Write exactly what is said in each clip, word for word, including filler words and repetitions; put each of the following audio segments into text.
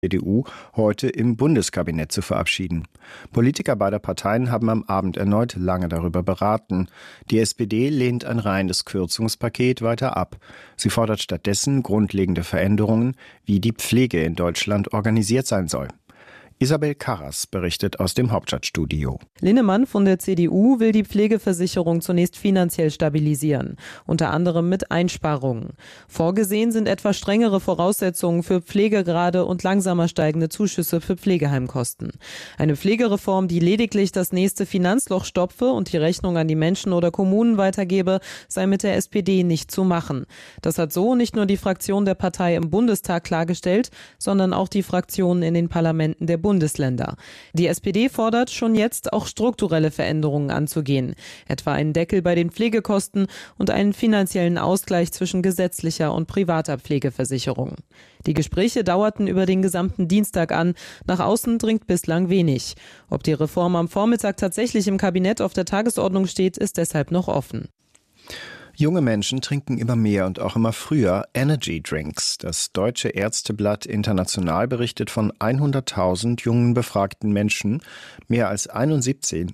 C D U heute im Bundeskabinett zu verabschieden. Politiker beider Parteien haben am Abend erneut lange darüber beraten. Die S P D lehnt ein reines Kürzungspaket weiter ab. Sie fordert stattdessen grundlegende Veränderungen, wie die Pflege in Deutschland organisiert sein soll. Isabel Karras berichtet aus dem Hauptstadtstudio. Linnemann von der C D U will die Pflegeversicherung zunächst finanziell stabilisieren, unter anderem mit Einsparungen. Vorgesehen sind etwa strengere Voraussetzungen für Pflegegrade und langsamer steigende Zuschüsse für Pflegeheimkosten. Eine Pflegereform, die lediglich das nächste Finanzloch stopfe und die Rechnung an die Menschen oder Kommunen weitergebe, sei mit der S P D nicht zu machen. Das hat so nicht nur die Fraktion der Partei im Bundestag klargestellt, sondern auch die Fraktionen in den Parlamenten der Bundesländer. Bundesländer. Die S P D fordert schon jetzt auch strukturelle Veränderungen anzugehen, etwa einen Deckel bei den Pflegekosten und einen finanziellen Ausgleich zwischen gesetzlicher und privater Pflegeversicherung. Die Gespräche dauerten über den gesamten Dienstag an. Nach außen dringt bislang wenig. Ob die Reform am Vormittag tatsächlich im Kabinett auf der Tagesordnung steht, ist deshalb noch offen. Junge Menschen trinken immer mehr und auch immer früher Energy Drinks. Das Deutsche Ärzteblatt International berichtet von hunderttausend jungen befragten Menschen. Mehr als einundsiebzig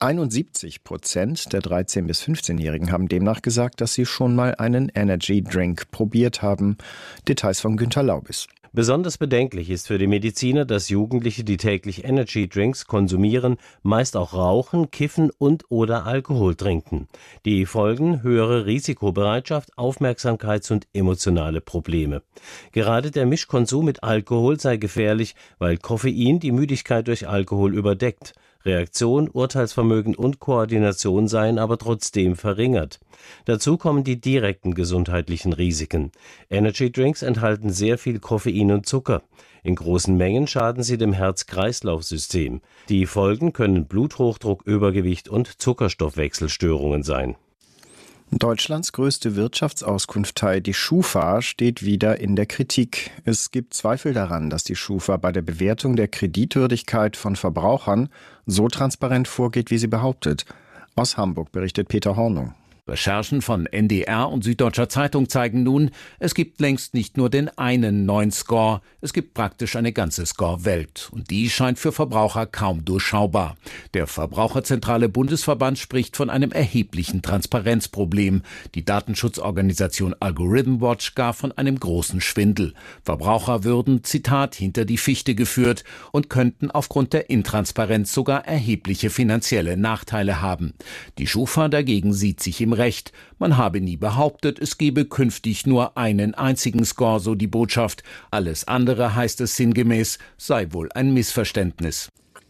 Prozent der dreizehn- bis fünfzehnjährigen haben demnach gesagt, dass sie schon mal einen Energy Drink probiert haben. Details von Günter Laubis. Besonders bedenklich ist für die Mediziner, dass Jugendliche, die täglich Energy Drinks konsumieren, meist auch rauchen, kiffen und oder Alkohol trinken. Die Folgen: höhere Risikobereitschaft, Aufmerksamkeits- und emotionale Probleme. Gerade der Mischkonsum mit Alkohol sei gefährlich, weil Koffein die Müdigkeit durch Alkohol überdeckt. Reaktion, Urteilsvermögen und Koordination seien aber trotzdem verringert. Dazu kommen die direkten gesundheitlichen Risiken. Energy Drinks enthalten sehr viel Koffein und Zucker. In großen Mengen schaden sie dem Herz-Kreislauf-System. Die Folgen können Bluthochdruck, Übergewicht und Zuckerstoffwechselstörungen sein. Deutschlands größte Wirtschaftsauskunftei, die Schufa, steht wieder in der Kritik. Es gibt Zweifel daran, dass die Schufa bei der Bewertung der Kreditwürdigkeit von Verbrauchern so transparent vorgeht, wie sie behauptet. Aus Hamburg berichtet Peter Hornung. Recherchen von N D R und Süddeutscher Zeitung zeigen nun, es gibt längst nicht nur den einen neuen Score, es gibt praktisch eine ganze Score-Welt. Und die scheint für Verbraucher kaum durchschaubar. Der Verbraucherzentrale Bundesverband spricht von einem erheblichen Transparenzproblem. Die Datenschutzorganisation Algorithm Watch gar von einem großen Schwindel. Verbraucher würden, Zitat, hinter die Fichte geführt und könnten aufgrund der Intransparenz sogar erhebliche finanzielle Nachteile haben. Die Schufa dagegen sieht sich im Recht. Man habe nie behauptet, es gebe künftig nur einen einzigen Score, so die Botschaft. Alles andere, heißt es sinngemäß, sei wohl ein Missverständnis.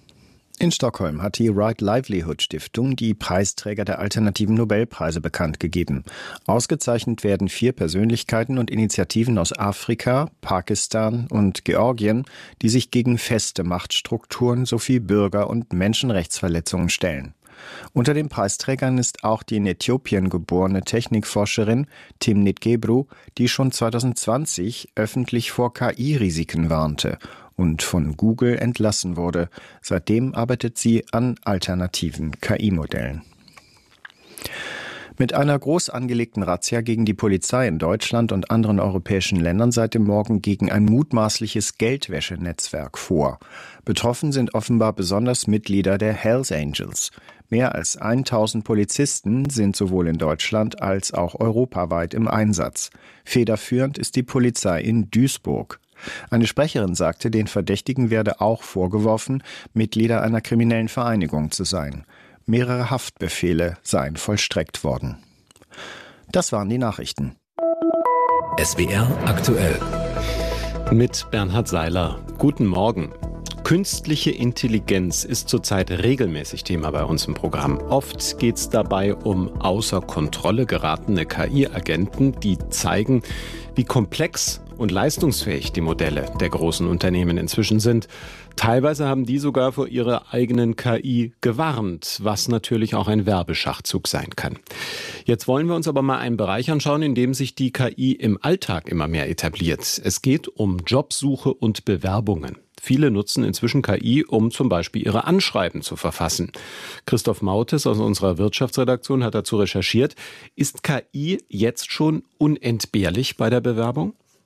In Stockholm hat die Right Livelihood Stiftung die Preisträger der alternativen Nobelpreise bekannt gegeben. Ausgezeichnet werden vier Persönlichkeiten und Initiativen aus Afrika, Pakistan und Georgien, die sich gegen feste Machtstrukturen sowie Bürger- und Menschenrechtsverletzungen stellen. Unter den Preisträgern ist auch die in Äthiopien geborene Technikforscherin Timnit Gebru, die schon zwanzig zwanzig öffentlich vor K I-Risiken warnte und von Google entlassen wurde. Seitdem arbeitet sie an alternativen K I-Modellen. Mit einer groß angelegten Razzia gegen die Polizei in Deutschland und anderen europäischen Ländern seit dem Morgen gegen ein mutmaßliches Geldwäschenetzwerk vor. Betroffen sind offenbar besonders Mitglieder der Hells Angels. Mehr als tausend Polizisten sind sowohl in Deutschland als auch europaweit im Einsatz. Federführend ist die Polizei in Duisburg. Eine Sprecherin sagte, den Verdächtigen werde auch vorgeworfen, Mitglieder einer kriminellen Vereinigung zu sein. Mehrere Haftbefehle seien vollstreckt worden. Das waren die Nachrichten. S W R aktuell. Mit Bernhard Seiler. Guten Morgen. Künstliche Intelligenz ist zurzeit regelmäßig Thema bei uns im Programm. Oft geht es dabei um außer Kontrolle geratene K I-Agenten, die zeigen, wie komplex und leistungsfähig die Modelle der großen Unternehmen inzwischen sind. Teilweise haben die sogar vor ihrer eigenen K I gewarnt, was natürlich auch ein Werbeschachzug sein kann. Jetzt wollen wir uns aber mal einen Bereich anschauen, in dem sich die K I im Alltag immer mehr etabliert. Es geht um Jobsuche und Bewerbungen. Viele nutzen inzwischen K I, um zum Beispiel ihre Anschreiben zu verfassen. Christoph Mautes aus unserer Wirtschaftsredaktion hat dazu recherchiert. Ist K I jetzt schon unentbehrlich bei der Bewerbung?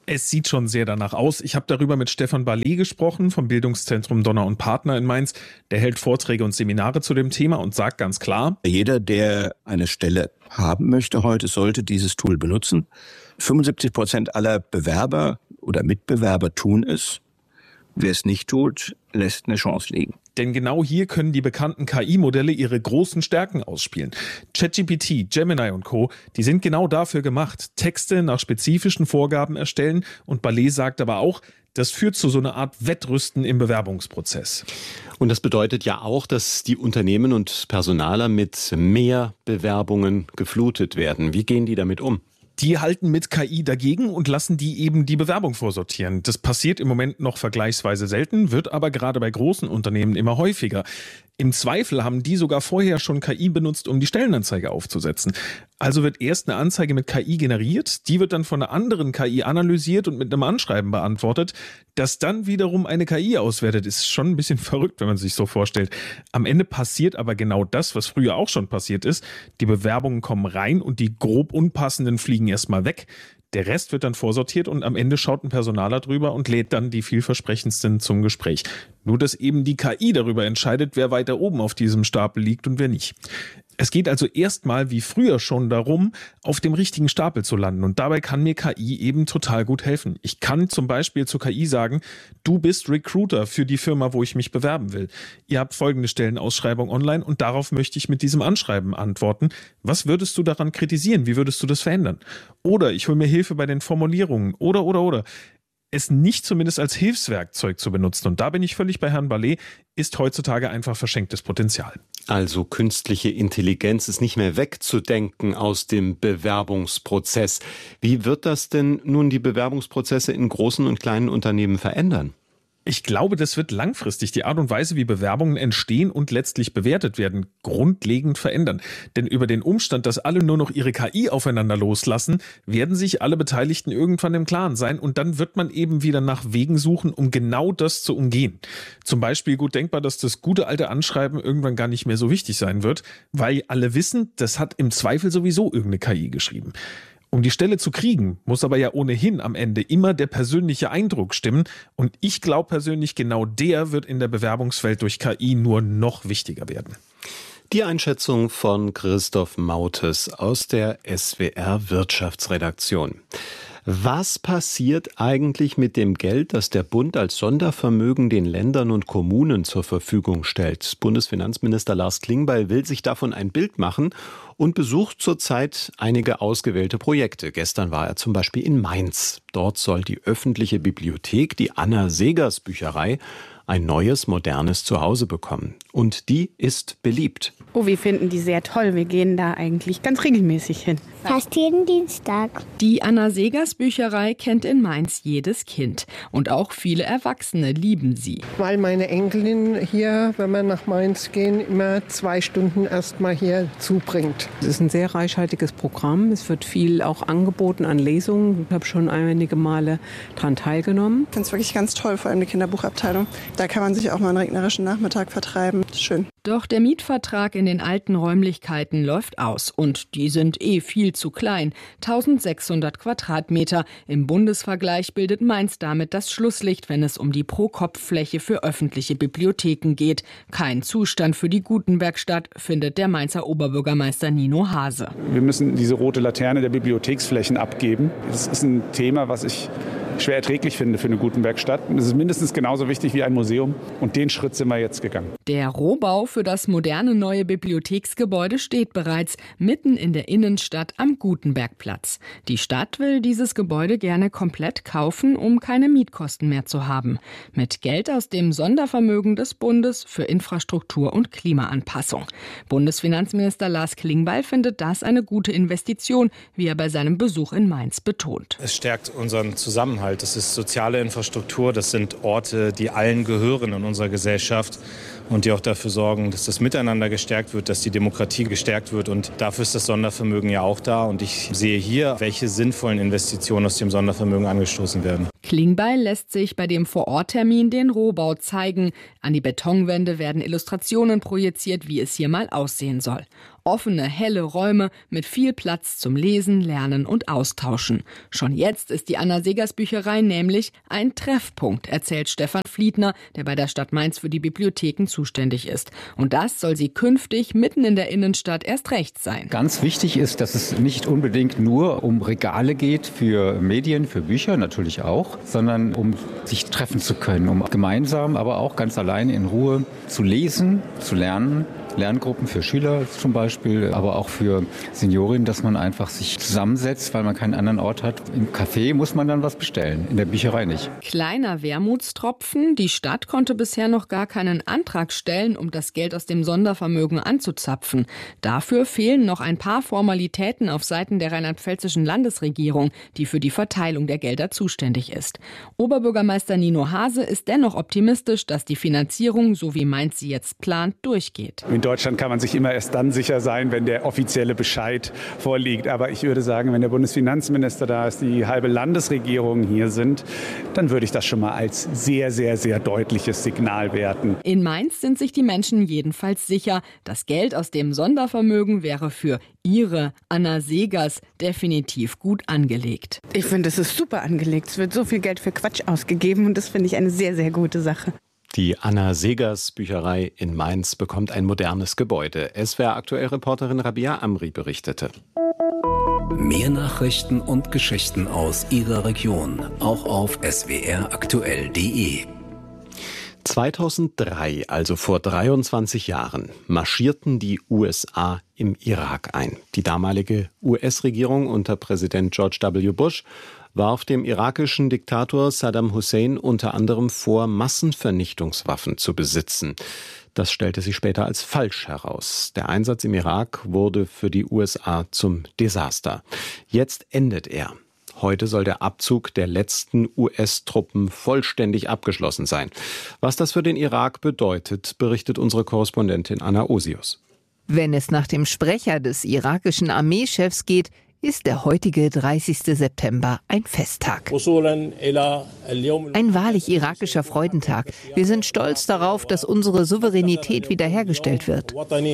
Es sieht schon sehr danach aus. Ich habe darüber mit Stefan Ballet gesprochen vom Bildungszentrum Donner und Partner in Mainz. Der hält Vorträge und Seminare zu dem Thema und sagt ganz klar: Jeder, der eine Stelle haben möchte heute, sollte dieses Tool benutzen. fünfundsiebzig Prozent aller Bewerber oder Mitbewerber tun es. Wer es nicht tut, lässt eine Chance liegen. Denn genau hier können die bekannten K I-Modelle ihre großen Stärken ausspielen. ChatGPT, Gemini und Co., die sind genau dafür gemacht. Texte nach spezifischen Vorgaben erstellen. Und Ballet sagt aber auch, das führt zu so einer Art Wettrüsten im Bewerbungsprozess. Und das bedeutet ja auch, dass die Unternehmen und Personaler mit mehr Bewerbungen geflutet werden. Wie gehen die damit um? Die halten mit K I dagegen und lassen die eben die Bewerbung vorsortieren. Das passiert im Moment noch vergleichsweise selten, wird aber gerade bei großen Unternehmen immer häufiger. Im Zweifel haben die sogar vorher schon K I benutzt, um die Stellenanzeige aufzusetzen. Also wird erst eine Anzeige mit K I generiert, die wird dann von einer anderen K I analysiert und mit einem Anschreiben beantwortet. Das dann wiederum eine K I auswertet, ist schon ein bisschen verrückt, wenn man sich so vorstellt. Am Ende passiert aber genau das, was früher auch schon passiert ist. Die Bewerbungen kommen rein und die grob unpassenden fliegen erstmal weg. Der Rest wird dann vorsortiert und am Ende schaut ein Personaler drüber und lädt dann die vielversprechendsten zum Gespräch. Nur, dass eben die K I darüber entscheidet, wer weiter oben auf diesem Stapel liegt und wer nicht. Es geht also erstmal wie früher schon darum, auf dem richtigen Stapel zu landen. Und dabei kann mir K I eben total gut helfen. Ich kann zum Beispiel zur K I sagen: Du bist Recruiter für die Firma, wo ich mich bewerben will. Ihr habt folgende Stellenausschreibung online und darauf möchte ich mit diesem Anschreiben antworten. Was würdest du daran kritisieren? Wie würdest du das verändern? Oder ich hole mir Hilfe bei den Formulierungen. Oder, oder, oder. Es nicht zumindest als Hilfswerkzeug zu benutzen. Und da bin ich völlig bei Herrn Ballet, ist heutzutage einfach verschenktes Potenzial. Also künstliche Intelligenz ist nicht mehr wegzudenken aus dem Bewerbungsprozess. Wie wird das denn nun die Bewerbungsprozesse in großen und kleinen Unternehmen verändern? Ich glaube, das wird langfristig die Art und Weise, wie Bewerbungen entstehen und letztlich bewertet werden, grundlegend verändern. Denn über den Umstand, dass alle nur noch ihre K I aufeinander loslassen, werden sich alle Beteiligten irgendwann im Klaren sein und dann wird man eben wieder nach Wegen suchen, um genau das zu umgehen. Zum Beispiel gut denkbar, dass das gute alte Anschreiben irgendwann gar nicht mehr so wichtig sein wird, weil alle wissen, das hat im Zweifel sowieso irgendeine K I geschrieben. Um die Stelle zu kriegen, muss aber ja ohnehin am Ende immer der persönliche Eindruck stimmen. Und ich glaube persönlich, genau der wird in der Bewerbungswelt durch K I nur noch wichtiger werden. Die Einschätzung von Christoph Mautes aus der S W R Wirtschaftsredaktion. Was passiert eigentlich mit dem Geld, das der Bund als Sondervermögen den Ländern und Kommunen zur Verfügung stellt? Bundesfinanzminister Lars Klingbeil will sich davon ein Bild machen und besucht zurzeit einige ausgewählte Projekte. Gestern war er zum Beispiel in Mainz. Dort soll die öffentliche Bibliothek, die Anna-Segers-Bücherei, ein neues, modernes Zuhause bekommen. Und die ist beliebt. Oh, wir finden die sehr toll. Wir gehen da eigentlich ganz regelmäßig hin. Fast jeden Dienstag. Die Anna-Segers-Bücherei kennt in Mainz jedes Kind. Und auch viele Erwachsene lieben sie. Weil meine Enkelin hier, wenn wir nach Mainz gehen, immer zwei Stunden erst mal hier zubringt. Es ist ein sehr reichhaltiges Programm. Es wird viel auch angeboten an Lesungen. Ich habe schon einige Male daran teilgenommen. Ich finde es wirklich ganz toll, vor allem die Kinderbuchabteilung. Da kann man sich auch mal einen regnerischen Nachmittag vertreiben. Das ist schön. Doch der Mietvertrag in den alten Räumlichkeiten läuft aus. Und die sind eh viel zu klein. eintausendsechshundert Quadratmeter. Im Bundesvergleich bildet Mainz damit das Schlusslicht, wenn es um die Pro-Kopf-Fläche für öffentliche Bibliotheken geht. Kein Zustand für die Gutenbergstadt, findet der Mainzer Oberbürgermeister Nino Hase. Wir müssen diese rote Laterne der Bibliotheksflächen abgeben. Das ist ein Thema, was ich schwer erträglich finde für eine Gutenbergstadt. Es ist mindestens genauso wichtig wie ein Museum. Und den Schritt sind wir jetzt gegangen. Der Rohbau für das moderne neue Bibliotheksgebäude steht bereits mitten in der Innenstadt am Gutenbergplatz. Die Stadt will dieses Gebäude gerne komplett kaufen, um keine Mietkosten mehr zu haben. Mit Geld aus dem Sondervermögen des Bundes für Infrastruktur und Klimaanpassung. Bundesfinanzminister Lars Klingbeil findet das eine gute Investition, wie er bei seinem Besuch in Mainz betont. Es stärkt unseren Zusammenhalt. Das ist soziale Infrastruktur, das sind Orte, die allen gehören in unserer Gesellschaft und die auch dafür sorgen, dass das Miteinander gestärkt wird, dass die Demokratie gestärkt wird. Und dafür ist das Sondervermögen ja auch da. Und ich sehe hier, welche sinnvollen Investitionen aus dem Sondervermögen angestoßen werden. Klingbeil lässt sich bei dem Vororttermin den Rohbau zeigen. An die Betonwände werden Illustrationen projiziert, wie es hier mal aussehen soll. Offene, helle Räume mit viel Platz zum Lesen, Lernen und Austauschen. Schon jetzt ist die Anna-Seghers-Bücherei nämlich ein Treffpunkt, erzählt Stefan Fliedner, der bei der Stadt Mainz für die Bibliotheken zuständig ist. Und das soll sie künftig mitten in der Innenstadt erst recht sein. Ganz wichtig ist, dass es nicht unbedingt nur um Regale geht für Medien, für Bücher natürlich auch, sondern um sich treffen zu können, um gemeinsam, aber auch ganz allein in Ruhe zu lesen, zu lernen. Lerngruppen für Schüler zum Beispiel, aber auch für Seniorinnen, dass man einfach sich zusammensetzt, weil man keinen anderen Ort hat. Im Café muss man dann was bestellen, in der Bücherei nicht. Kleiner Wermutstropfen. Die Stadt konnte bisher noch gar keinen Antrag stellen, um das Geld aus dem Sondervermögen anzuzapfen. Dafür fehlen noch ein paar Formalitäten auf Seiten der rheinland-pfälzischen Landesregierung, die für die Verteilung der Gelder zuständig ist. Oberbürgermeister Nino Hase ist dennoch optimistisch, dass die Finanzierung, so wie Mainz sie jetzt plant, durchgeht. In Deutschland kann man sich immer erst dann sicher sein, wenn der offizielle Bescheid vorliegt. Aber ich würde sagen, wenn der Bundesfinanzminister da ist, die halbe Landesregierung hier sind, dann würde ich das schon mal als sehr, sehr, sehr deutliches Signal werten. In Mainz sind sich die Menschen jedenfalls sicher, das Geld aus dem Sondervermögen wäre für ihre Anna Seghers definitiv gut angelegt. Ich finde, es ist super angelegt. Es wird so viel Geld für Quatsch ausgegeben und das finde ich eine sehr, sehr gute Sache. Die Anna-Seghers-Bücherei in Mainz bekommt ein modernes Gebäude. S W R-Aktuell-Reporterin Rabia Amri berichtete. Mehr Nachrichten und Geschichten aus Ihrer Region, auch auf s w r aktuell punkt d e. zweitausenddrei, also vor dreiundzwanzig Jahren, marschierten die U S A im Irak ein. Die damalige U S-Regierung unter Präsident George W. Bush warf dem irakischen Diktator Saddam Hussein unter anderem vor, Massenvernichtungswaffen zu besitzen. Das stellte sich später als falsch heraus. Der Einsatz im Irak wurde für die U S A zum Desaster. Jetzt endet er. Heute soll der Abzug der letzten U S-Truppen vollständig abgeschlossen sein. Was das für den Irak bedeutet, berichtet unsere Korrespondentin Anna Osius. Wenn es nach dem Sprecher des irakischen Armeechefs geht, ist der heutige dreißigste September ein Festtag. Ein wahrlich irakischer Freudentag. Wir sind stolz darauf, dass unsere Souveränität wiederhergestellt wird.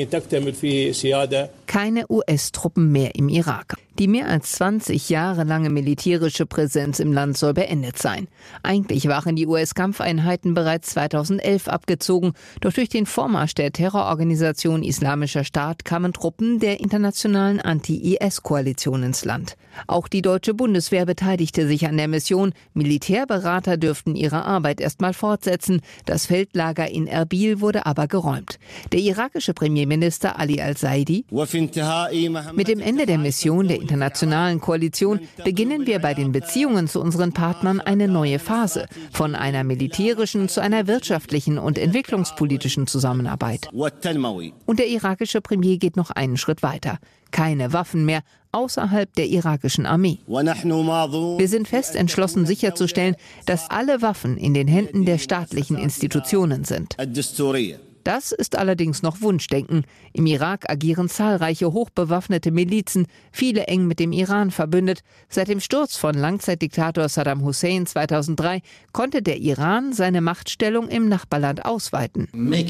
Keine U S-Truppen mehr im Irak. Die mehr als zwanzig Jahre lange militärische Präsenz im Land soll beendet sein. Eigentlich waren die U S-Kampfeinheiten bereits zweitausendelf abgezogen, doch durch den Vormarsch der Terrororganisation Islamischer Staat kamen Truppen der internationalen Anti-I S-Koalition ins Land. Auch die deutsche Bundeswehr beteiligte sich an der Mission. Militärberater dürften ihre Arbeit erstmal fortsetzen. Das Feldlager in Erbil wurde aber geräumt. Der irakische Premierminister Ali al-Saidi: Mit dem Ende der Mission der internationalen Koalition beginnen wir bei den Beziehungen zu unseren Partnern eine neue Phase, von einer militärischen zu einer wirtschaftlichen und entwicklungspolitischen Zusammenarbeit. Und der irakische Premier geht noch einen Schritt weiter. Keine Waffen mehr außerhalb der irakischen Armee. Wir sind fest entschlossen sicherzustellen, dass alle Waffen in den Händen der staatlichen Institutionen sind. Das ist allerdings noch Wunschdenken. Im Irak agieren zahlreiche hochbewaffnete Milizen, viele eng mit dem Iran verbündet. Seit dem Sturz von Langzeitdiktator Saddam Hussein zweitausenddrei konnte der Iran seine Machtstellung im Nachbarland ausweiten.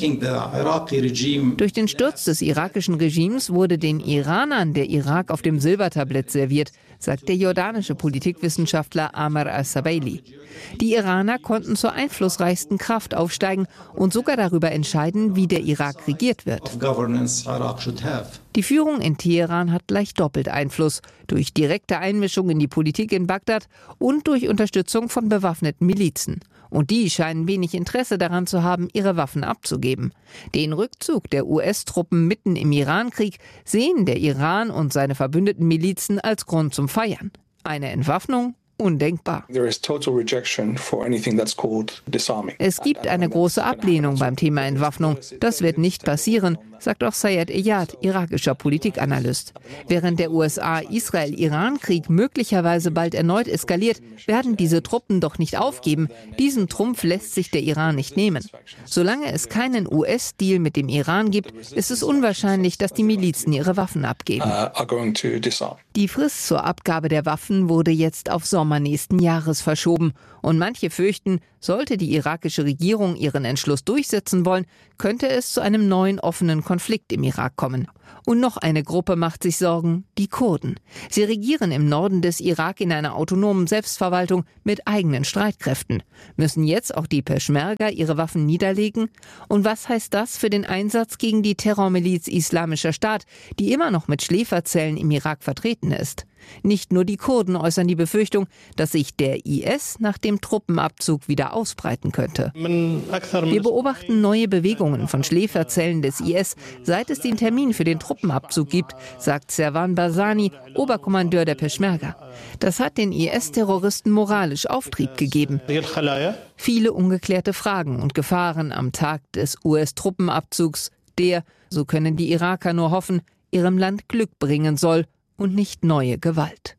Durch den Sturz des irakischen Regimes wurde den Iranern der Irak auf dem Silbertablett serviert, sagt der jordanische Politikwissenschaftler Amr al-Sabaili. Die Iraner konnten zur einflussreichsten Kraft aufsteigen und sogar darüber entscheiden, wie der Irak regiert wird. Die Führung in Teheran hat gleich doppelt Einfluss, durch direkte Einmischung in die Politik in Bagdad und durch Unterstützung von bewaffneten Milizen. Und die scheinen wenig Interesse daran zu haben, ihre Waffen abzugeben. Den Rückzug der U S-Truppen mitten im Irankrieg sehen der Iran und seine verbündeten Milizen als Grund zum Feiern. Eine Entwaffnung? Undenkbar. Es gibt eine große Ablehnung beim Thema Entwaffnung. Das wird nicht passieren, sagt auch Sayed Eyad, irakischer Politikanalyst. Während der U S A-Israel-Iran-Krieg möglicherweise bald erneut eskaliert, werden diese Truppen doch nicht aufgeben. Diesen Trumpf lässt sich der Iran nicht nehmen. Solange es keinen U S-Deal mit dem Iran gibt, ist es unwahrscheinlich, dass die Milizen ihre Waffen abgeben. Die Frist zur Abgabe der Waffen wurde jetzt auf Sommer Sommer nächsten Jahres verschoben. Und manche fürchten, sollte die irakische Regierung ihren Entschluss durchsetzen wollen, könnte es zu einem neuen offenen Konflikt im Irak kommen. Und noch eine Gruppe macht sich Sorgen, die Kurden. Sie regieren im Norden des Irak in einer autonomen Selbstverwaltung mit eigenen Streitkräften. Müssen jetzt auch die Peschmerga ihre Waffen niederlegen? Und was heißt das für den Einsatz gegen die Terrormiliz Islamischer Staat, die immer noch mit Schläferzellen im Irak vertreten ist? Nicht nur die Kurden äußern die Befürchtung, dass sich der I S nach dem Truppenabzug wieder ausbreiten könnte. Wir beobachten neue Bewegungen von Schläferzellen des I S, seit es den Termin für den Truppenabzug gibt, sagt Servan Barzani, Oberkommandeur der Peschmerga. Das hat den I S-Terroristen moralisch Auftrieb gegeben. Viele ungeklärte Fragen und Gefahren am Tag des U S-Truppenabzugs, der, so können die Iraker nur hoffen, ihrem Land Glück bringen soll und nicht neue Gewalt.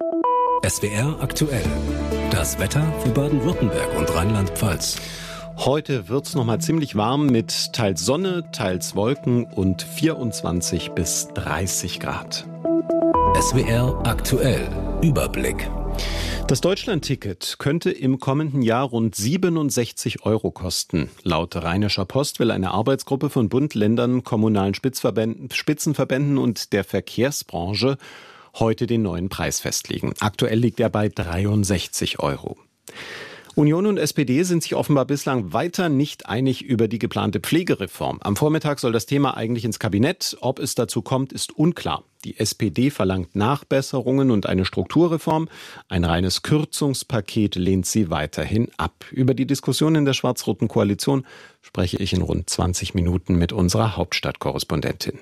S W R aktuell. Das Wetter für Baden-Württemberg und Rheinland-Pfalz. Heute wird es noch mal ziemlich warm mit teils Sonne, teils Wolken und vierundzwanzig bis dreißig Grad. S W R aktuell. Überblick. Das Deutschland-Ticket könnte im kommenden Jahr rund siebenundsechzig Euro kosten. Laut Rheinischer Post will eine Arbeitsgruppe von Bund, Ländern, kommunalen Spitzverbänden, Spitzenverbänden und der Verkehrsbranche heute den neuen Preis festlegen. Aktuell liegt er bei dreiundsechzig Euro. Union und S P D sind sich offenbar bislang weiter nicht einig über die geplante Pflegereform. Am Vormittag soll das Thema eigentlich ins Kabinett. Ob es dazu kommt, ist unklar. Die S P D verlangt Nachbesserungen und eine Strukturreform. Ein reines Kürzungspaket lehnt sie weiterhin ab. Über die Diskussion in der schwarz-roten Koalition spreche ich in rund zwanzig Minuten mit unserer Hauptstadtkorrespondentin.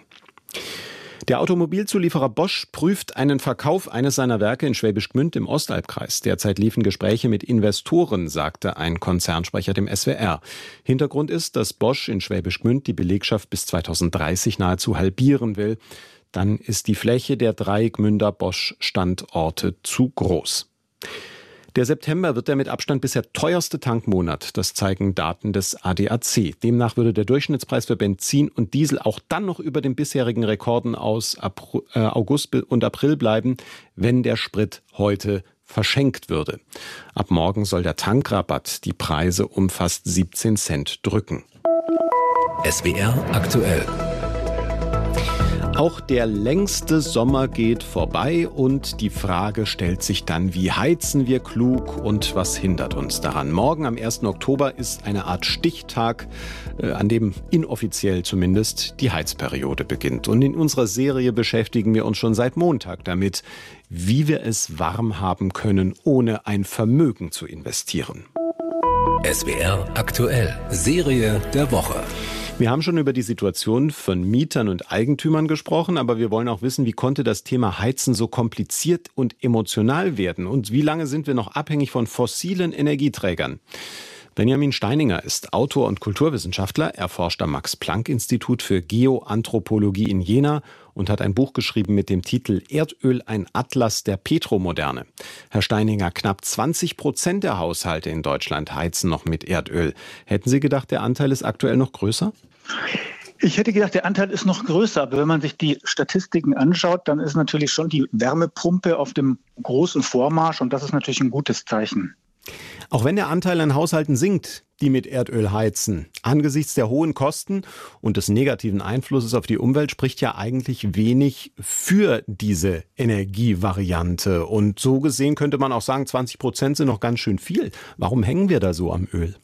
Der Automobilzulieferer Bosch prüft einen Verkauf eines seiner Werke in Schwäbisch Gmünd im Ostalbkreis. Derzeit liefen Gespräche mit Investoren, sagte ein Konzernsprecher dem S W R. Hintergrund ist, dass Bosch in Schwäbisch Gmünd die Belegschaft bis zweitausenddreißig nahezu halbieren will. Dann ist die Fläche der drei Gmünder Bosch-Standorte zu groß. Der September wird der mit Abstand bisher teuerste Tankmonat. Das zeigen Daten des A D A C. Demnach würde der Durchschnittspreis für Benzin und Diesel auch dann noch über den bisherigen Rekorden aus August und April bleiben, wenn der Sprit heute verschenkt würde. Ab morgen soll der Tankrabatt die Preise um fast siebzehn Cent drücken. S W R aktuell. Auch der längste Sommer geht vorbei und die Frage stellt sich dann, wie heizen wir klug und was hindert uns daran? Morgen am ersten Oktober ist eine Art Stichtag, äh, an dem inoffiziell zumindest die Heizperiode beginnt. Und in unserer Serie beschäftigen wir uns schon seit Montag damit, wie wir es warm haben können, ohne ein Vermögen zu investieren. S W R aktuell. Serie der Woche. Wir haben schon über die Situation von Mietern und Eigentümern gesprochen, aber wir wollen auch wissen, wie konnte das Thema Heizen so kompliziert und emotional werden? Und wie lange sind wir noch abhängig von fossilen Energieträgern? Benjamin Steininger ist Autor und Kulturwissenschaftler. Er forscht am Max-Planck-Institut für Geoanthropologie in Jena und hat ein Buch geschrieben mit dem Titel Erdöl, ein Atlas der Petromoderne. Herr Steininger, knapp zwanzig Prozent der Haushalte in Deutschland heizen noch mit Erdöl. Hätten Sie gedacht, der Anteil ist aktuell noch größer? Ich hätte gedacht, der Anteil ist noch größer. Aber wenn man sich die Statistiken anschaut, dann ist natürlich schon die Wärmepumpe auf dem großen Vormarsch. Und das ist natürlich ein gutes Zeichen. Auch wenn der Anteil an Haushalten sinkt, die mit Erdöl heizen, angesichts der hohen Kosten und des negativen Einflusses auf die Umwelt spricht ja eigentlich wenig für diese Energievariante. Und so gesehen könnte man auch sagen, zwanzig Prozent sind noch ganz schön viel. Warum hängen wir da so am Öl?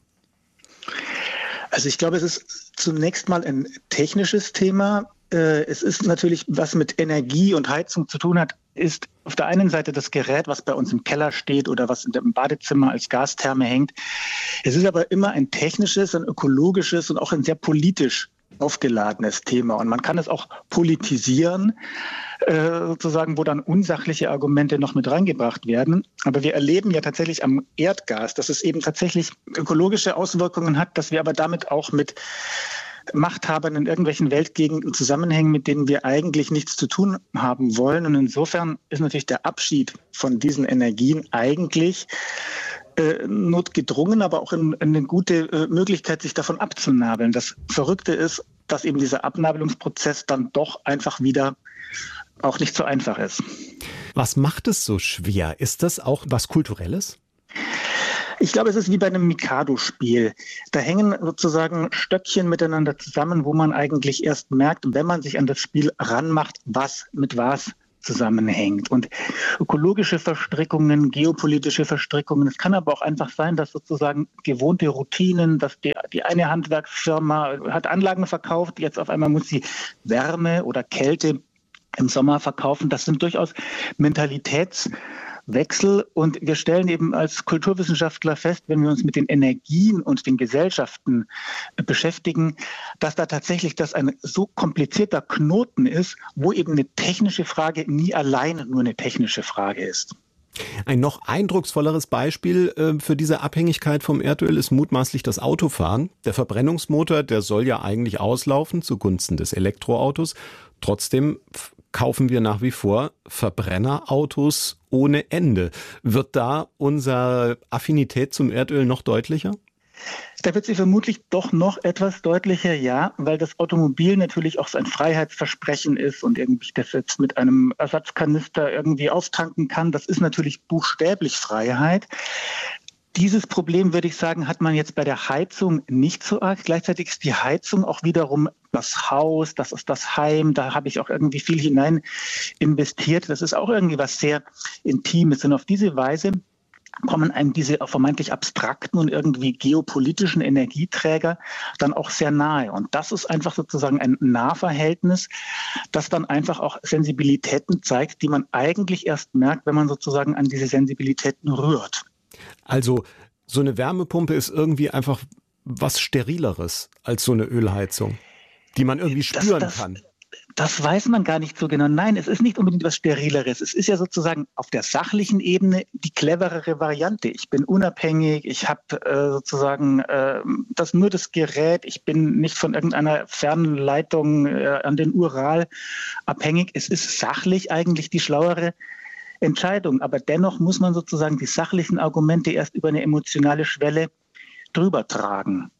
Also ich glaube, es ist zunächst mal ein technisches Thema. Es ist natürlich, was mit Energie und Heizung zu tun hat, ist auf der einen Seite das Gerät, was bei uns im Keller steht oder was in dem Badezimmer als Gastherme hängt. Es ist aber immer ein technisches, ein ökologisches und auch ein sehr politisch aufgeladenes Thema. Und man kann es auch politisieren, äh, sozusagen, wo dann unsachliche Argumente noch mit reingebracht werden. Aber wir erleben ja tatsächlich am Erdgas, dass es eben tatsächlich ökologische Auswirkungen hat, dass wir aber damit auch mit Machthabern in irgendwelchen Weltgegenden zusammenhängen, mit denen wir eigentlich nichts zu tun haben wollen. Und insofern ist natürlich der Abschied von diesen Energien eigentlich äh, notgedrungen, aber auch in, in eine gute äh, Möglichkeit, sich davon abzunabeln. Das Verrückte ist, dass eben dieser Abnabelungsprozess dann doch einfach wieder auch nicht so einfach ist. Was macht es so schwer? Ist das auch was Kulturelles? Ich glaube, es ist wie bei einem Mikado-Spiel. Da hängen sozusagen Stöckchen miteinander zusammen, wo man eigentlich erst merkt, wenn man sich an das Spiel ranmacht, was mit was zusammenhängt. Und ökologische Verstrickungen, geopolitische Verstrickungen. Es kann aber auch einfach sein, dass sozusagen gewohnte Routinen, dass die, die eine Handwerksfirma hat Anlagen verkauft, jetzt auf einmal muss sie Wärme oder Kälte im Sommer verkaufen. Das sind durchaus Mentalitätswechsel. Und wir stellen eben als Kulturwissenschaftler fest, wenn wir uns mit den Energien und den Gesellschaften beschäftigen, dass da tatsächlich das ein so komplizierter Knoten ist, wo eben eine technische Frage nie alleine nur eine technische Frage ist. Ein noch eindrucksvolleres Beispiel äh, für diese Abhängigkeit vom Erdöl ist mutmaßlich das Autofahren. Der Verbrennungsmotor, der soll ja eigentlich auslaufen zugunsten des Elektroautos. Trotzdem f- kaufen wir nach wie vor Verbrennerautos ohne Ende. Wird da unsere Affinität zum Erdöl noch deutlicher? Da wird sie vermutlich doch noch etwas deutlicher, ja, weil das Automobil natürlich auch so ein Freiheitsversprechen ist und irgendwie das jetzt mit einem Ersatzkanister irgendwie auftanken kann. Das ist natürlich buchstäblich Freiheit. Dieses Problem, würde ich sagen, hat man jetzt bei der Heizung nicht so arg. Gleichzeitig ist die Heizung auch wiederum das Haus, das ist das Heim. Da habe ich auch irgendwie viel hinein investiert. Das ist auch irgendwie was sehr Intimes. Und auf diese Weise kommen einem diese vermeintlich abstrakten und irgendwie geopolitischen Energieträger dann auch sehr nahe. Und das ist einfach sozusagen ein Nahverhältnis, das dann einfach auch Sensibilitäten zeigt, die man eigentlich erst merkt, wenn man sozusagen an diese Sensibilitäten rührt. Also so eine Wärmepumpe ist irgendwie einfach was Sterileres als so eine Ölheizung, die man irgendwie spüren das, das, kann. Das weiß man gar nicht so genau. Nein, es ist nicht unbedingt was Sterileres. Es ist ja sozusagen auf der sachlichen Ebene die cleverere Variante. Ich bin unabhängig, ich habe äh, sozusagen äh, das nur das Gerät, ich bin nicht von irgendeiner fernen Leitung äh, an den Ural abhängig. Es ist sachlich eigentlich die schlauere Entscheidung. Aber dennoch muss man sozusagen die sachlichen Argumente erst über eine emotionale Schwelle drüber tragen.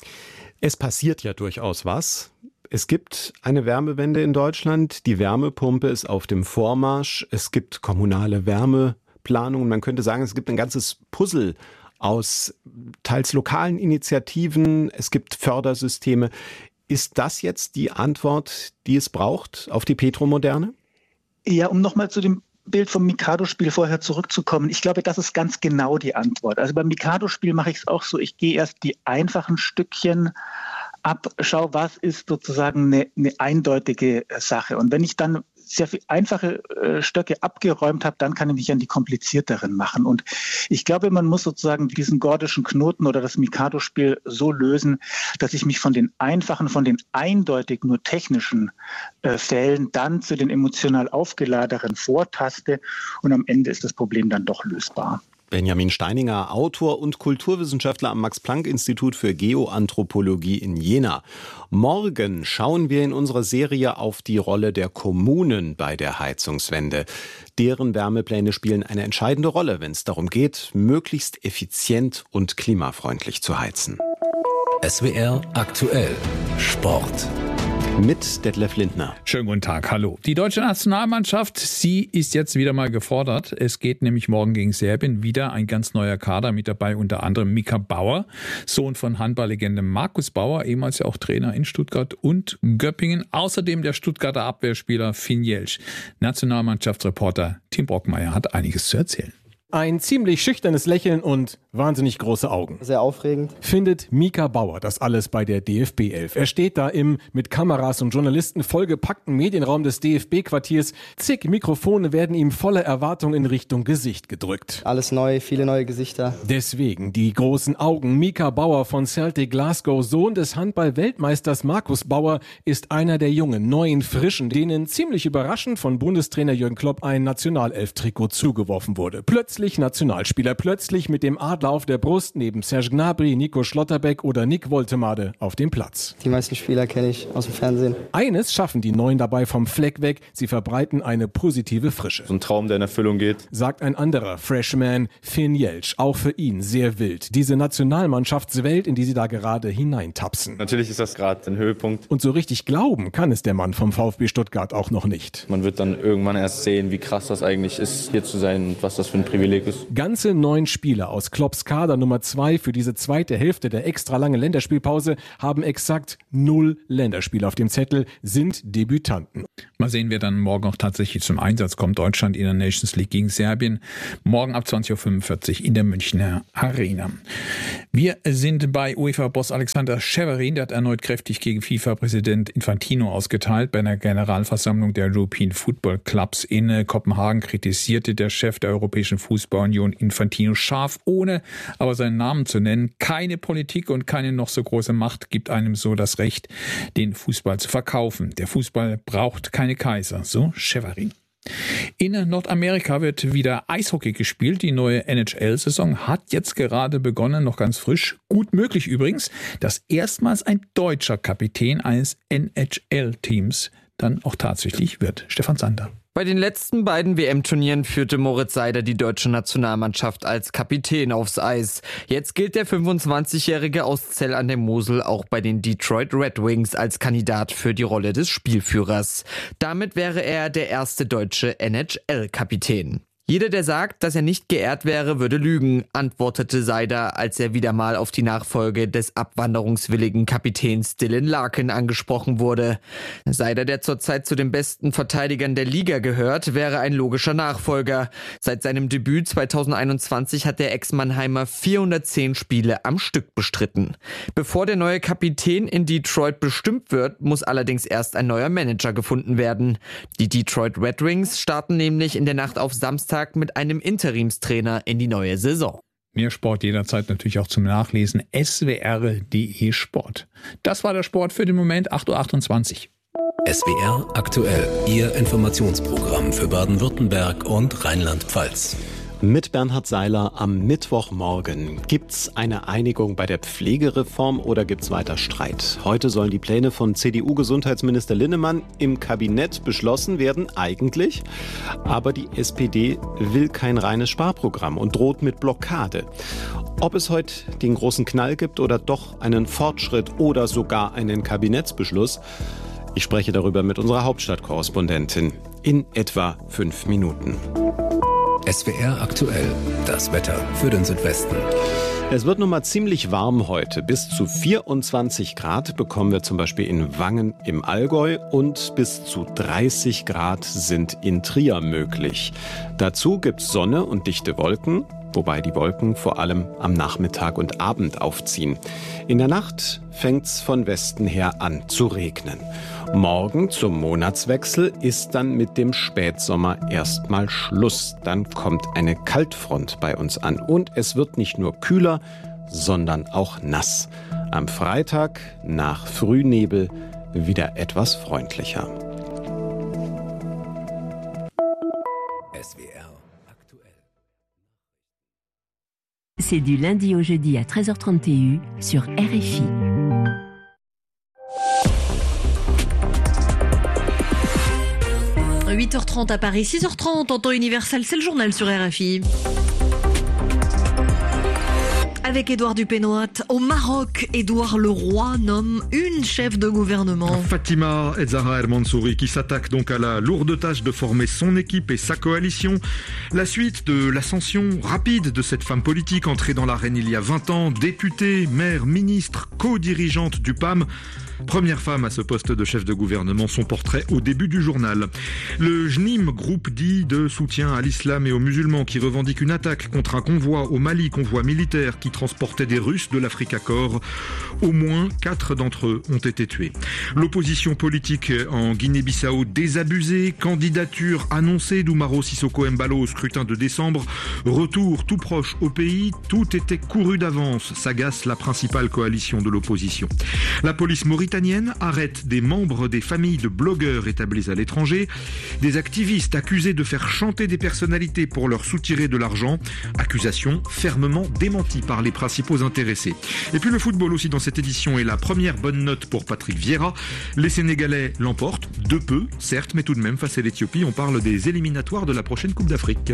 Es passiert ja durchaus was. Es gibt eine Wärmewende in Deutschland. Die Wärmepumpe ist auf dem Vormarsch. Es gibt kommunale Wärmeplanungen. Man könnte sagen, es gibt ein ganzes Puzzle aus teils lokalen Initiativen. Es gibt Fördersysteme. Ist das jetzt die Antwort, die es braucht auf die Petromoderne? Ja, um nochmal zu dem Bild vom Mikado-Spiel vorher zurückzukommen. Ich glaube, das ist ganz genau die Antwort. Also beim Mikado-Spiel mache ich es auch so. Ich gehe erst die einfachen Stückchen ab, schau, was ist sozusagen eine, eine eindeutige Sache. Und wenn ich dann sehr viel einfache äh, Stöcke abgeräumt habe, dann kann ich mich an die komplizierteren machen. Und ich glaube, man muss sozusagen diesen gordischen Knoten oder das Mikado-Spiel so lösen, dass ich mich von den einfachen, von den eindeutig nur technischen äh, Fällen dann zu den emotional aufgeladenen vortaste. Und am Ende ist das Problem dann doch lösbar. Benjamin Steininger, Autor und Kulturwissenschaftler am Max-Planck-Institut für Geoanthropologie in Jena. Morgen schauen wir in unserer Serie auf die Rolle der Kommunen bei der Heizungswende. Deren Wärmepläne spielen eine entscheidende Rolle, wenn es darum geht, möglichst effizient und klimafreundlich zu heizen. S W R aktuell Sport. Mit Detlef Lindner. Schönen guten Tag, hallo. Die deutsche Nationalmannschaft, sie ist jetzt wieder mal gefordert. Es geht nämlich morgen gegen Serbien wieder ein ganz neuer Kader mit dabei, unter anderem Mika Bauer, Sohn von Handballlegende Markus Bauer, ehemals ja auch Trainer in Stuttgart und Göppingen. Außerdem der Stuttgarter Abwehrspieler Finn Jelsch. Nationalmannschaftsreporter Tim Brockmeier hat einiges zu erzählen. Ein ziemlich schüchternes Lächeln und wahnsinnig große Augen. Sehr aufregend. Findet Mika Bauer das alles bei der D F B elf. Er steht da im mit Kameras und Journalisten vollgepackten Medienraum des D F B-Quartiers. Zig Mikrofone werden ihm voller Erwartung in Richtung Gesicht gedrückt. Alles neu, viele neue Gesichter. Deswegen die großen Augen. Mika Bauer von Celtic Glasgow, Sohn des Handball-Weltmeisters Markus Bauer, ist einer der jungen, neuen, frischen, denen ziemlich überraschend von Bundestrainer Jürgen Klopp ein Nationalelf-Trikot zugeworfen wurde. Plötzlich Plötzlich Nationalspieler, plötzlich mit dem Adler auf der Brust neben Serge Gnabry, Nico Schlotterbeck oder Nick Woltemade auf dem Platz. Die meisten Spieler kenne ich aus dem Fernsehen. Eines schaffen die Neuen dabei vom Fleck weg, sie verbreiten eine positive Frische. So ein Traum, der in Erfüllung geht. Sagt ein anderer Freshman, Finn Jeltsch, auch für ihn sehr wild. Diese Nationalmannschaftswelt, in die sie da gerade hineintapsen. Natürlich ist das gerade ein Höhepunkt. Und so richtig glauben kann es der Mann vom VfB Stuttgart auch noch nicht. Man wird dann irgendwann erst sehen, wie krass das eigentlich ist, hier zu sein und was das für ein Privileg ist. Ganze neun Spieler aus Klopps Kader Nummer zwei für diese zweite Hälfte der extra lange Länderspielpause haben exakt null Länderspiele auf dem Zettel, sind Debütanten. Mal sehen, wer dann morgen auch tatsächlich zum Einsatz kommt. Deutschland in der Nations League gegen Serbien. Morgen ab zwanzig Uhr fünfundvierzig in der Münchner Arena. Wir sind bei UEFA-Boss Alexander Severin. Der hat erneut kräftig gegen FIFA-Präsident Infantino ausgeteilt. Bei einer Generalversammlung der European Football Clubs in Kopenhagen kritisierte der Chef der Europäischen Fußballunion Infantino scharf, ohne aber seinen Namen zu nennen. Keine Politik und keine noch so große Macht gibt einem so das Recht, den Fußball zu verkaufen. Der Fußball braucht keine Kaiser, so Severin. In Nordamerika wird wieder Eishockey gespielt. Die neue N H L-Saison hat jetzt gerade begonnen, noch ganz frisch. Gut möglich übrigens, dass erstmals ein deutscher Kapitän eines N H L-Teams dann auch tatsächlich wird. Stefan Sander. Bei den letzten beiden W M-Turnieren führte Moritz Seider die deutsche Nationalmannschaft als Kapitän aufs Eis. Jetzt gilt der fünfundzwanzigjährige aus Zell an der Mosel auch bei den Detroit Red Wings als Kandidat für die Rolle des Spielführers. Damit wäre er der erste deutsche N H L-Kapitän. Jeder, der sagt, dass er nicht geehrt wäre, würde lügen, antwortete Seider, als er wieder mal auf die Nachfolge des abwanderungswilligen Kapitäns Dylan Larkin angesprochen wurde. Seider, der zurzeit zu den besten Verteidigern der Liga gehört, wäre ein logischer Nachfolger. Seit seinem Debüt zweitausendeinundzwanzig hat der Ex-Mannheimer vierhundertzehn Spiele am Stück bestritten. Bevor der neue Kapitän in Detroit bestimmt wird, muss allerdings erst ein neuer Manager gefunden werden. Die Detroit Red Wings starten nämlich in der Nacht auf Samstag mit einem Interimstrainer in die neue Saison. Mehr Sport jederzeit natürlich auch zum Nachlesen. S W R punkt D E Sport. Das war der Sport für den Moment, acht Uhr achtundzwanzig. S W R aktuell, Ihr Informationsprogramm für Baden-Württemberg und Rheinland-Pfalz. Mit Bernhard Seiler am Mittwochmorgen. Gibt's eine Einigung bei der Pflegereform oder gibt's weiter Streit? Heute sollen die Pläne von C D U-Gesundheitsminister Linnemann im Kabinett beschlossen werden, eigentlich. Aber die S P D will kein reines Sparprogramm und droht mit Blockade. Ob es heute den großen Knall gibt oder doch einen Fortschritt oder sogar einen Kabinettsbeschluss, ich spreche darüber mit unserer Hauptstadtkorrespondentin in etwa fünf Minuten. S W R aktuell, das Wetter für den Südwesten. Es wird nun mal ziemlich warm heute. Bis zu vierundzwanzig Grad bekommen wir zum Beispiel in Wangen im Allgäu und bis zu dreißig Grad sind in Trier möglich. Dazu gibt's Sonne und dichte Wolken, wobei die Wolken vor allem am Nachmittag und Abend aufziehen. In der Nacht fängt's von Westen her an zu regnen. Morgen zum Monatswechsel ist dann mit dem Spätsommer erstmal Schluss. Dann kommt eine Kaltfront bei uns an und es wird nicht nur kühler, sondern auch nass. Am Freitag nach Frühnebel wieder etwas freundlicher. S W R aktuell. C'est du lundi au jeudi à treize heures trente T U sur R F I. huit heures trente à Paris, six heures trente en temps universel, c'est le journal sur R F I. Avec Édouard Dupénoat, au Maroc, Édouard le Roi nomme une chef de gouvernement. Fatima El Zahra El Mansouri qui s'attaque donc à la lourde tâche de former son équipe et sa coalition. La suite de l'ascension rapide de cette femme politique entrée dans l'arène il y a vingt ans, députée, maire, ministre, co-dirigeante du P A M. Première femme à ce poste de chef de gouvernement, son portrait au début du journal. Le J N I M, groupe dit de soutien à l'islam et aux musulmans qui revendique une attaque contre un convoi au Mali, convoi militaire qui transportaient des Russes de l'Africacor. Au moins quatre d'entre eux ont été tués. L'opposition politique en Guinée-Bissau désabusée, candidature annoncée d'Umaro Sissoko Embalo au scrutin de décembre, retour tout proche au pays, tout était couru d'avance, s'agace la principale coalition de l'opposition. La police mauritanienne arrête des membres des familles de blogueurs établis à l'étranger, des activistes accusés de faire chanter des personnalités pour leur soutirer de l'argent, accusation fermement démentie par les principaux intéressés. Et puis le football aussi dans cette édition est la première bonne note pour Patrick Vieira. Les Sénégalais l'emportent, de peu, certes, mais tout de même face à l'Éthiopie. On parle des éliminatoires de la prochaine Coupe d'Afrique.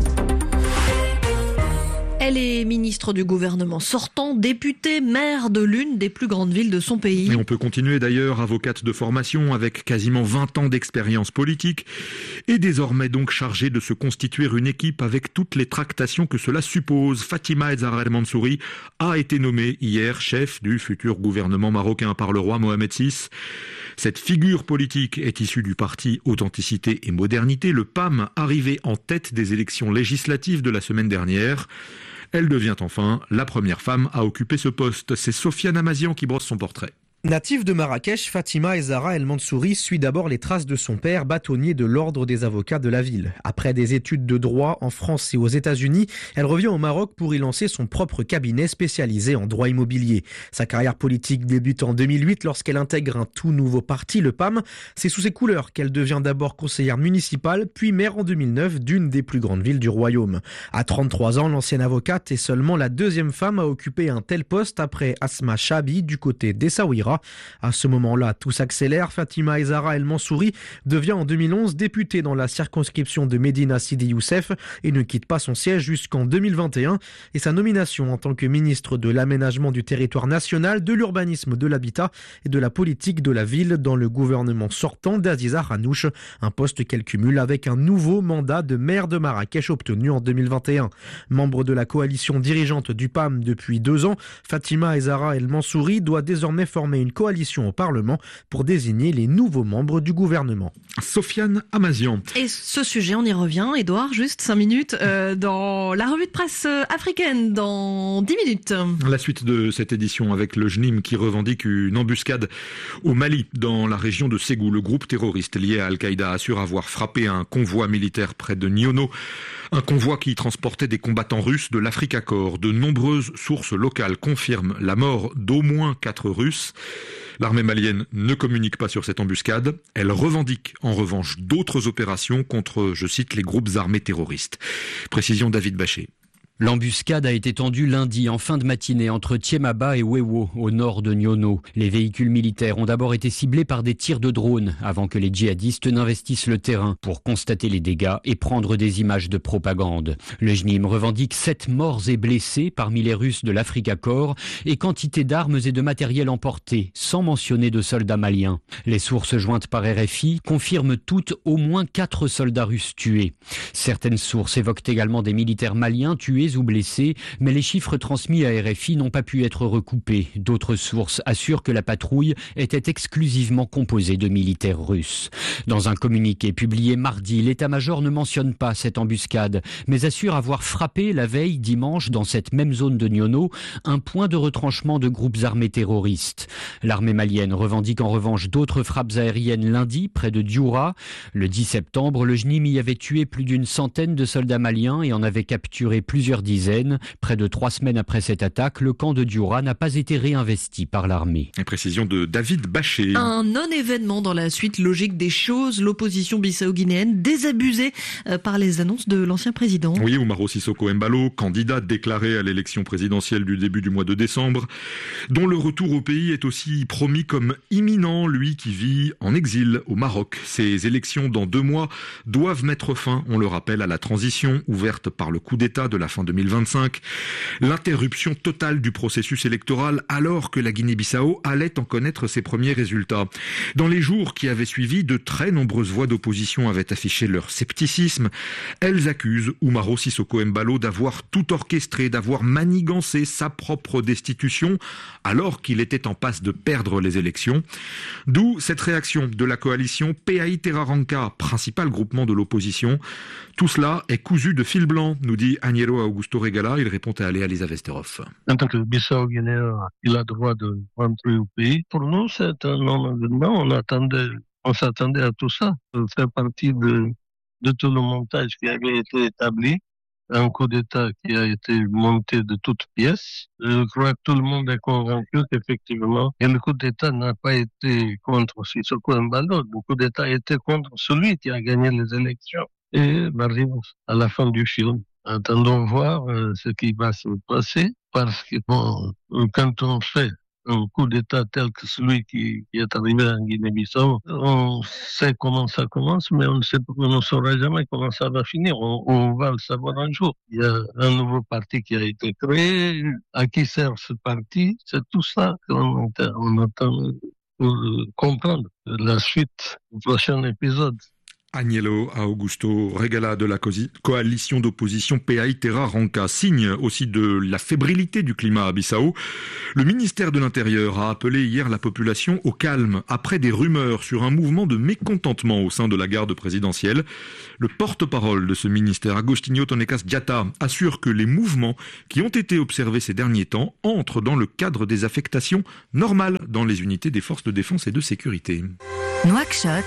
Elle est ministre du gouvernement sortant, députée, maire de l'une des plus grandes villes de son pays. Et on peut continuer d'ailleurs, avocate de formation avec quasiment vingt ans d'expérience politique et désormais donc chargée de se constituer une équipe avec toutes les tractations que cela suppose. Fatima El Zahra El Mansouri a été nommée hier chef du futur gouvernement marocain par le roi Mohamed six. Cette figure politique est issue du parti Authenticité et Modernité, le P A M, arrivé en tête des élections législatives de la semaine dernière. Elle devient enfin la première femme à occuper ce poste. C'est Sofiane Amazian qui brosse son portrait. Native de Marrakech, Fatima El Zahra El Mansouri suit d'abord les traces de son père, bâtonnier de l'ordre des avocats de la ville. Après des études de droit en France et aux États-Unis, elle revient au Maroc pour y lancer son propre cabinet spécialisé en droit immobilier. Sa carrière politique débute en deux mille huit lorsqu'elle intègre un tout nouveau parti, le P A M. C'est sous ses couleurs qu'elle devient d'abord conseillère municipale, puis maire en deux mille neuf d'une des plus grandes villes du royaume. À trente-trois ans, l'ancienne avocate est seulement la deuxième femme à occuper un tel poste après Asma Chabi du côté d'Essaouira. À ce moment-là, tout s'accélère. Fatima El Zahra El Mansouri devient en deux mille onze députée dans la circonscription de Médina Sidi Youssef et ne quitte pas son siège jusqu'en deux mille vingt et un. Et sa nomination en tant que ministre de l'aménagement du territoire national, de l'urbanisme, de l'habitat et de la politique de la ville dans le gouvernement sortant d'Aziza Hanouch, un poste qu'elle cumule avec un nouveau mandat de maire de Marrakech obtenu en deux mille vingt et un. Membre de la coalition dirigeante du P A M depuis deux ans, Fatima El Zahra El Mansouri doit désormais former une coalition au Parlement pour désigner les nouveaux membres du gouvernement. Sofiane Amazian. Et ce sujet, on y revient, Édouard, juste cinq minutes, euh, dans la revue de presse africaine, dans dix minutes. La suite de cette édition avec le J N I M qui revendique une embuscade au Mali, dans la région de Ségou. Le groupe terroriste lié à Al-Qaïda assure avoir frappé un convoi militaire près de Niono. Un convoi qui transportait des combattants russes de l'Africacor. De nombreuses sources locales confirment la mort d'au moins quatre Russes. L'armée malienne ne communique pas sur cette embuscade. Elle revendique en revanche d'autres opérations contre, je cite, les groupes armés terroristes. Précision David Bachet. L'embuscade a été tendue lundi en fin de matinée entre Tiemaba et Wewo, au nord de Niono. Les véhicules militaires ont d'abord été ciblés par des tirs de drones avant que les djihadistes n'investissent le terrain pour constater les dégâts et prendre des images de propagande. Le J N I M revendique sept morts et blessés parmi les Russes de l'Africacor et quantité d'armes et de matériel emportés, sans mentionner de soldats maliens. Les sources jointes par R F I confirment toutes au moins quatre soldats russes tués. Certaines sources évoquent également des militaires maliens tués ou blessés, mais les chiffres transmis à R F I n'ont pas pu être recoupés. D'autres sources assurent que la patrouille était exclusivement composée de militaires russes. Dans un communiqué publié mardi, l'état-major ne mentionne pas cette embuscade, mais assure avoir frappé la veille dimanche dans cette même zone de Niono un point de retranchement de groupes armés terroristes. L'armée malienne revendique en revanche d'autres frappes aériennes lundi près de Dioura. Le dix septembre, le J N I M y avait tué plus d'une centaine de soldats maliens et en avait capturé plusieurs dizaines. Près de trois semaines après cette attaque, le camp de Dioura n'a pas été réinvesti par l'armée. Et précision de David Bachet. Un non-événement dans la suite logique des choses. L'opposition bissau-guinéenne désabusée par les annonces de l'ancien président. Oui, Umaro Sissoko Embalo, candidat déclaré à l'élection présidentielle du début du mois de décembre, dont le retour au pays est aussi promis comme imminent, lui qui vit en exil au Maroc. Ces élections dans deux mois doivent mettre fin, on le rappelle, à la transition ouverte par le coup d'État de la fin deux mille vingt-cinq, l'interruption totale du processus électoral alors que la Guinée-Bissau allait en connaître ses premiers résultats. Dans les jours qui avaient suivi, de très nombreuses voix d'opposition avaient affiché leur scepticisme. Elles accusent Umaro Sissoko Embalo d'avoir tout orchestré, d'avoir manigancé sa propre destitution alors qu'il était en passe de perdre les élections. D'où cette réaction de la coalition P A I Terra-Ranka, principal groupement de l'opposition. Tout cela est cousu de fil blanc, nous dit Agnero Augustin. Augusto Regala. Il répond à Léa Lisa Vesterhoff. En tant que Bissau-Guinéen, il a le droit de rentrer au pays. Pour nous, c'est un non-événement. On attendait, on s'attendait à tout ça. Ça fait partie de, de tout le montage qui avait été établi. Un coup d'État qui a été monté de toutes pièces. Je crois que tout le monde est convaincu qu'effectivement, et le coup d'État n'a pas été contre Sissoko Embalo. Le coup d'État a été contre celui qui a gagné les élections. Et on arrive à la fin du film. Attendons voir euh, ce qui va se passer, parce que bon, quand on fait un coup d'État tel que celui qui, qui est arrivé en Guinée-Bissau, on sait comment ça commence, mais on ne sait, on ne saura jamais comment ça va finir. On, on va le savoir un jour. Il y a un nouveau parti qui a été créé. À qui sert ce parti? C'est tout ça qu'on on attend pour comprendre la suite du prochain épisode. Agnello Augusto Regala de la coalition d'opposition P A I Terra Ranca, signe aussi de la fébrilité du climat à Bissau. Le ministère de l'Intérieur a appelé hier la population au calme après des rumeurs sur un mouvement de mécontentement au sein de la garde présidentielle. Le porte-parole de ce ministère, Agostinho Tonecas Diatta, assure que les mouvements qui ont été observés ces derniers temps entrent dans le cadre des affectations normales dans les unités des forces de défense et de sécurité. Nouakchott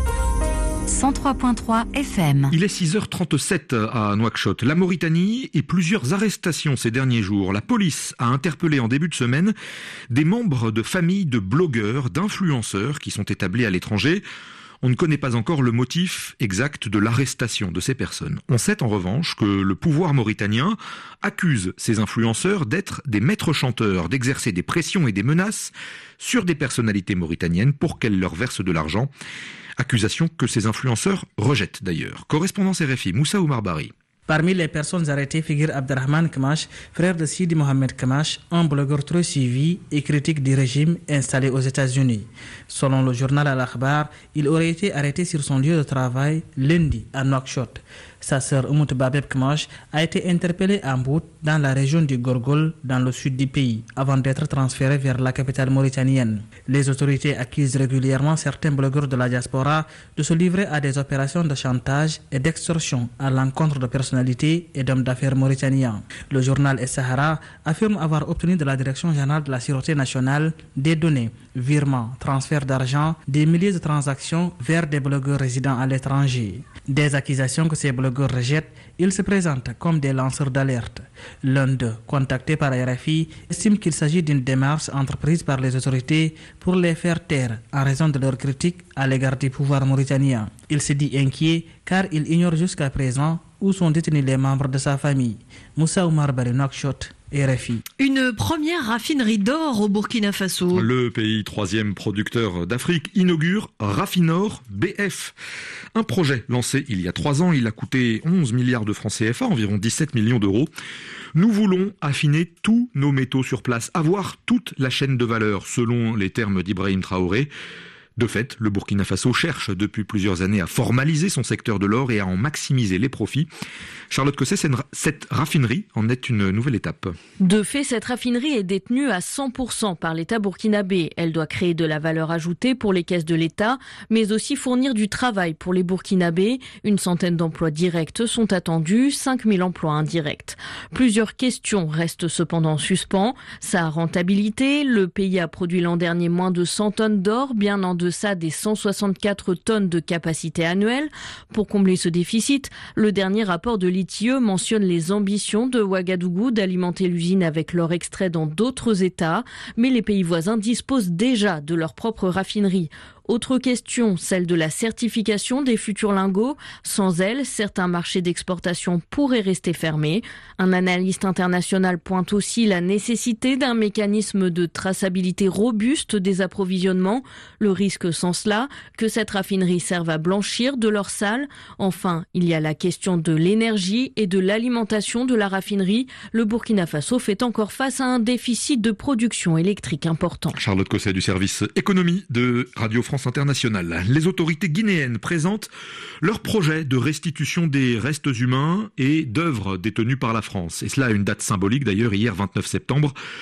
cent trois virgule trois F M. Il est six heures trente-sept à Nouakchott. La Mauritanie et plusieurs arrestations ces derniers jours. La police a interpellé en début de semaine des membres de familles de blogueurs, d'influenceurs qui sont établis à l'étranger. On ne connaît pas encore le motif exact de l'arrestation de ces personnes. On sait en revanche que le pouvoir mauritanien accuse ces influenceurs d'être des maîtres chanteurs, d'exercer des pressions et des menaces sur des personnalités mauritaniennes pour qu'elles leur versent de l'argent. Accusation que ces influenceurs rejettent d'ailleurs. Correspondance R F I, Moussa Oumar Bari. Parmi les personnes arrêtées figure Abderrahman Kamash, frère de Sidi Mohamed Kamash, un blogueur très suivi et critique du régime installé aux États-Unis. Selon le journal Al-Akhbar, il aurait été arrêté sur son lieu de travail lundi à Nouakchott. Sa sœur Oumout Babeb Kamash a été interpellée à Mbout, dans la région du Gorgol, dans le sud du pays, avant d'être transférée vers la capitale mauritanienne. Les autorités accusent régulièrement certains blogueurs de la diaspora de se livrer à des opérations de chantage et d'extorsion à l'encontre de personnalités et d'hommes d'affaires mauritaniens. Le journal Es-Sahara affirme avoir obtenu de la Direction générale de la Sûreté nationale des données, virements, transferts d'argent, des milliers de transactions vers des blogueurs résidant à l'étranger. Des accusations que ces blogueurs rejettent, ils se présentent comme des lanceurs d'alerte. L'un d'eux, contacté par R F I, estime qu'il s'agit d'une démarche entreprise par les autorités pour les faire taire en raison de leurs critiques à l'égard du pouvoir mauritanien. Il se dit inquiet car il ignore jusqu'à présent où sont détenus les membres de sa famille. Moussa Oumar Bari, Nouakchott, R F I. Une première raffinerie d'or au Burkina Faso. Le pays troisième producteur d'Afrique inaugure Raffinor B F. Un projet lancé il y a trois ans, il a coûté onze milliards de francs C F A, environ dix-sept millions d'euros. Nous voulons affiner tous nos métaux sur place, avoir toute la chaîne de valeur, selon les termes d'Ibrahim Traoré. De fait, le Burkina Faso cherche depuis plusieurs années à formaliser son secteur de l'or et à en maximiser les profits. Charlotte Cosset, cette raffinerie en est une nouvelle étape. De fait, cette raffinerie est détenue à cent pour cent par l'État burkinabé. Elle doit créer de la valeur ajoutée pour les caisses de l'État, mais aussi fournir du travail pour les Burkinabés. Une centaine d'emplois directs sont attendus, cinq mille emplois indirects. Plusieurs questions restent cependant en suspens. Sa rentabilité, le pays a produit l'an dernier moins de cent tonnes d'or, bien en deçà des cent soixante-quatre tonnes de capacité annuelle. Pour combler ce déficit, le dernier rapport de l'I T I E mentionne les ambitions de Ouagadougou d'alimenter l'usine avec l'or extrait dans d'autres États, mais les pays voisins disposent déjà de leur propre raffinerie. Autre question, celle de la certification des futurs lingots. Sans elle, certains marchés d'exportation pourraient rester fermés. Un analyste international pointe aussi la nécessité d'un mécanisme de traçabilité robuste des approvisionnements. Le risque sans cela, que cette raffinerie serve à blanchir de l'or sale. Enfin, il y a la question de l'énergie et de l'alimentation de la raffinerie. Le Burkina Faso fait encore face à un déficit de production électrique important. Charlotte Cosset du service économie de Radio France Internationale. Les autorités guinéennes présentent leur projet de restitution des restes humains et d'œuvres détenues par la France. Et cela a une date symbolique d'ailleurs, hier vingt-neuf septembre.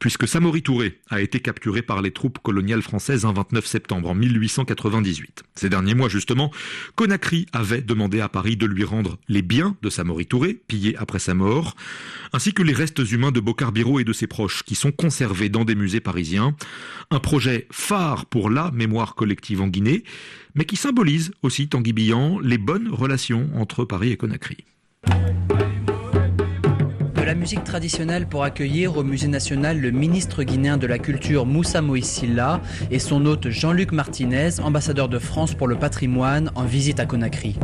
puisque Samori Touré a été capturé par les troupes coloniales françaises un vingt-neuf septembre en mille huit cent quatre-vingt-dix-huit. Ces derniers mois, justement, Conakry avait demandé à Paris de lui rendre les biens de Samori Touré, pillés après sa mort, ainsi que les restes humains de Bokar Biro et de ses proches, qui sont conservés dans des musées parisiens. Un projet phare pour la mémoire collective en Guinée, mais qui symbolise aussi, Tanguy Billan, les bonnes relations entre Paris et Conakry. De la musique traditionnelle pour accueillir au Musée national le ministre guinéen de la Culture Moussa Moïse Sylla et son hôte Jean-Luc Martinez, ambassadeur de France pour le patrimoine, en visite à Conakry.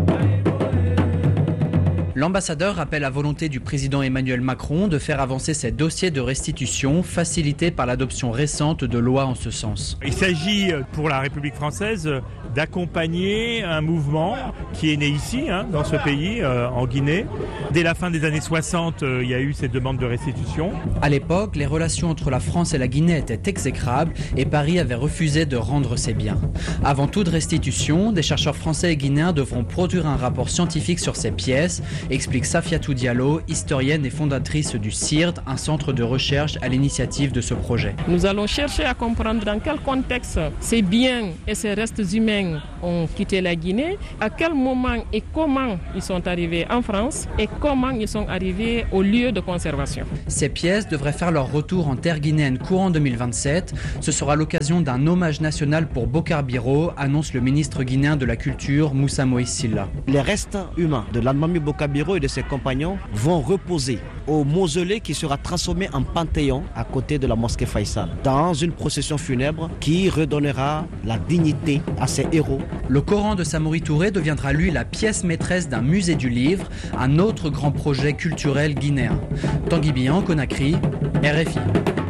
L'ambassadeur rappelle la volonté du président Emmanuel Macron de faire avancer ses dossiers de restitution, facilités par l'adoption récente de lois en ce sens. Il s'agit pour la République française d'accompagner un mouvement qui est né ici, hein, dans ce pays, euh, en Guinée. Dès la fin des années soixante, euh, il y a eu ces demandes de restitution. À l'époque, les relations entre la France et la Guinée étaient exécrables et Paris avait refusé de rendre ses biens. Avant toute restitution, des chercheurs français et guinéens devront produire un rapport scientifique sur ces pièces, explique Safiatou Diallo, historienne et fondatrice du C I R D, un centre de recherche à l'initiative de ce projet. Nous allons chercher à comprendre dans quel contexte ces biens et ces restes humains ont quitté la Guinée, à quel moment et comment ils sont arrivés en France et comment ils sont arrivés au lieu de conservation. Ces pièces devraient faire leur retour en terre guinéenne courant deux mille vingt-sept. Ce sera l'occasion d'un hommage national pour Bokar Biro, annonce le ministre guinéen de la Culture Moussa Moïse Sylla. Les restes humains de l'Anmami Bokar Biro et de ses compagnons vont reposer au mausolée qui sera transformé en panthéon à côté de la mosquée Faisal, dans une procession funèbre qui redonnera la dignité à ces héros. Le Coran de Samori Touré deviendra lui la pièce maîtresse d'un musée du livre, un autre grand projet culturel guinéen. Tanguy Billan, Conakry, R F I.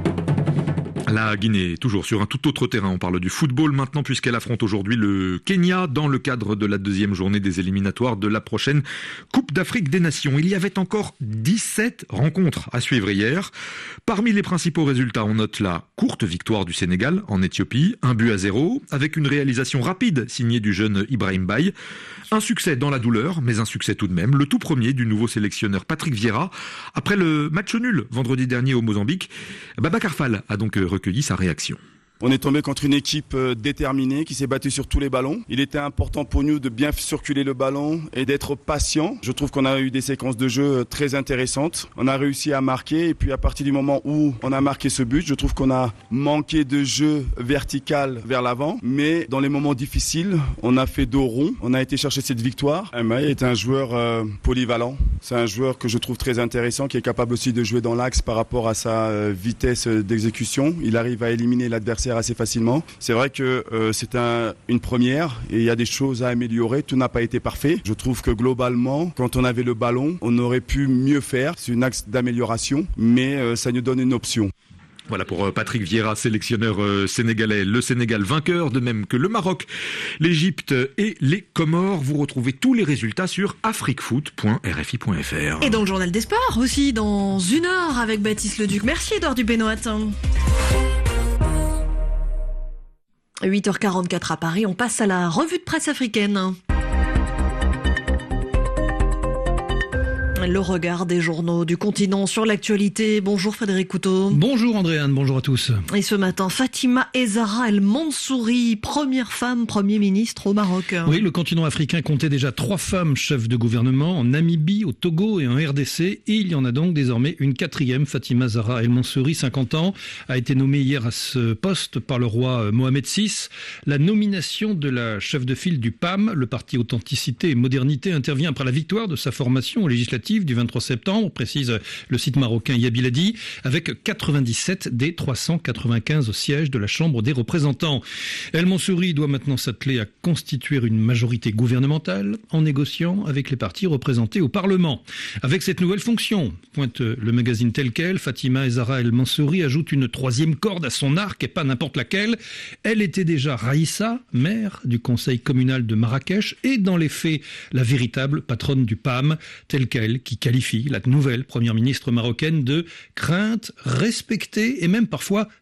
La Guinée, toujours sur un tout autre terrain. On parle du football maintenant puisqu'elle affronte aujourd'hui le Kenya dans le cadre de la deuxième journée des éliminatoires de la prochaine Coupe d'Afrique des Nations. Il y avait encore dix-sept rencontres à suivre hier. Parmi les principaux résultats, on note la courte victoire du Sénégal en Éthiopie, un but à zéro, avec une réalisation rapide signée du jeune Ibrahim Baye. Un succès dans la douleur, mais un succès tout de même. Le tout premier du nouveau sélectionneur Patrick Vieira. Après le match nul vendredi dernier au Mozambique, Babacar Fall a donc recueilli sa réaction. On est tombé contre une équipe déterminée qui s'est battue sur tous les ballons. Il était important pour nous de bien circuler le ballon et d'être patient. Je trouve qu'on a eu des séquences de jeu très intéressantes. On a réussi à marquer et puis à partir du moment où on a marqué ce but, je trouve qu'on a manqué de jeu vertical vers l'avant. Mais dans les moments difficiles, on a fait dos rond. On a été chercher cette victoire. Mbaye est un joueur euh, polyvalent. C'est un joueur que je trouve très intéressant, qui est capable aussi de jouer dans l'axe par rapport à sa euh, vitesse d'exécution. Il arrive à éliminer l'adversaire assez facilement. C'est vrai que euh, c'est un, une première et il y a des choses à améliorer. Tout n'a pas été parfait. Je trouve que globalement, quand on avait le ballon, on aurait pu mieux faire. C'est un axe d'amélioration, mais euh, ça nous donne une option. Voilà pour Patrick Vieira, sélectionneur sénégalais. Le Sénégal vainqueur, de même que le Maroc, l'Égypte et les Comores. Vous retrouvez tous les résultats sur afriquefoot point r f i point f r. Et dans le journal des sports aussi, dans une heure avec Baptiste Leduc. Merci Edouard Dupénoat. huit heures quarante-quatre à Paris, on passe à la revue de presse africaine. Le regard des journaux du continent sur l'actualité. Bonjour Frédéric Couteau. Bonjour Andréane, bonjour à tous. Et ce matin, Fatima Ezzara El Mansouri, première femme Premier ministre au Maroc. Oui, le continent africain comptait déjà trois femmes chefs de gouvernement en Namibie, au Togo et en R D C. Et il y en a donc désormais une quatrième. Fatima Zahra El Mansouri, cinquante ans, a été nommée hier à ce poste par le roi Mohamed six. La nomination de la chef de file du P A M, le parti Authenticité et Modernité, intervient après la victoire de sa formation aux législatives du vingt-trois septembre, précise le site marocain Yabiladi, avec quatre-vingt-dix-sept des trois cent quatre-vingt-quinze sièges de la Chambre des représentants. El Mansouri doit maintenant s'atteler à constituer une majorité gouvernementale en négociant avec les partis représentés au Parlement. Avec cette nouvelle fonction, pointe le magazine Tel Quel, Fatima Ezzara El Mansouri ajoute une troisième corde à son arc et pas n'importe laquelle. Elle était déjà Raïssa, maire du conseil communal de Marrakech et dans les faits la véritable patronne du P A M, Tel Quel, qui qualifie la nouvelle première ministre marocaine de crainte, respectée et même parfois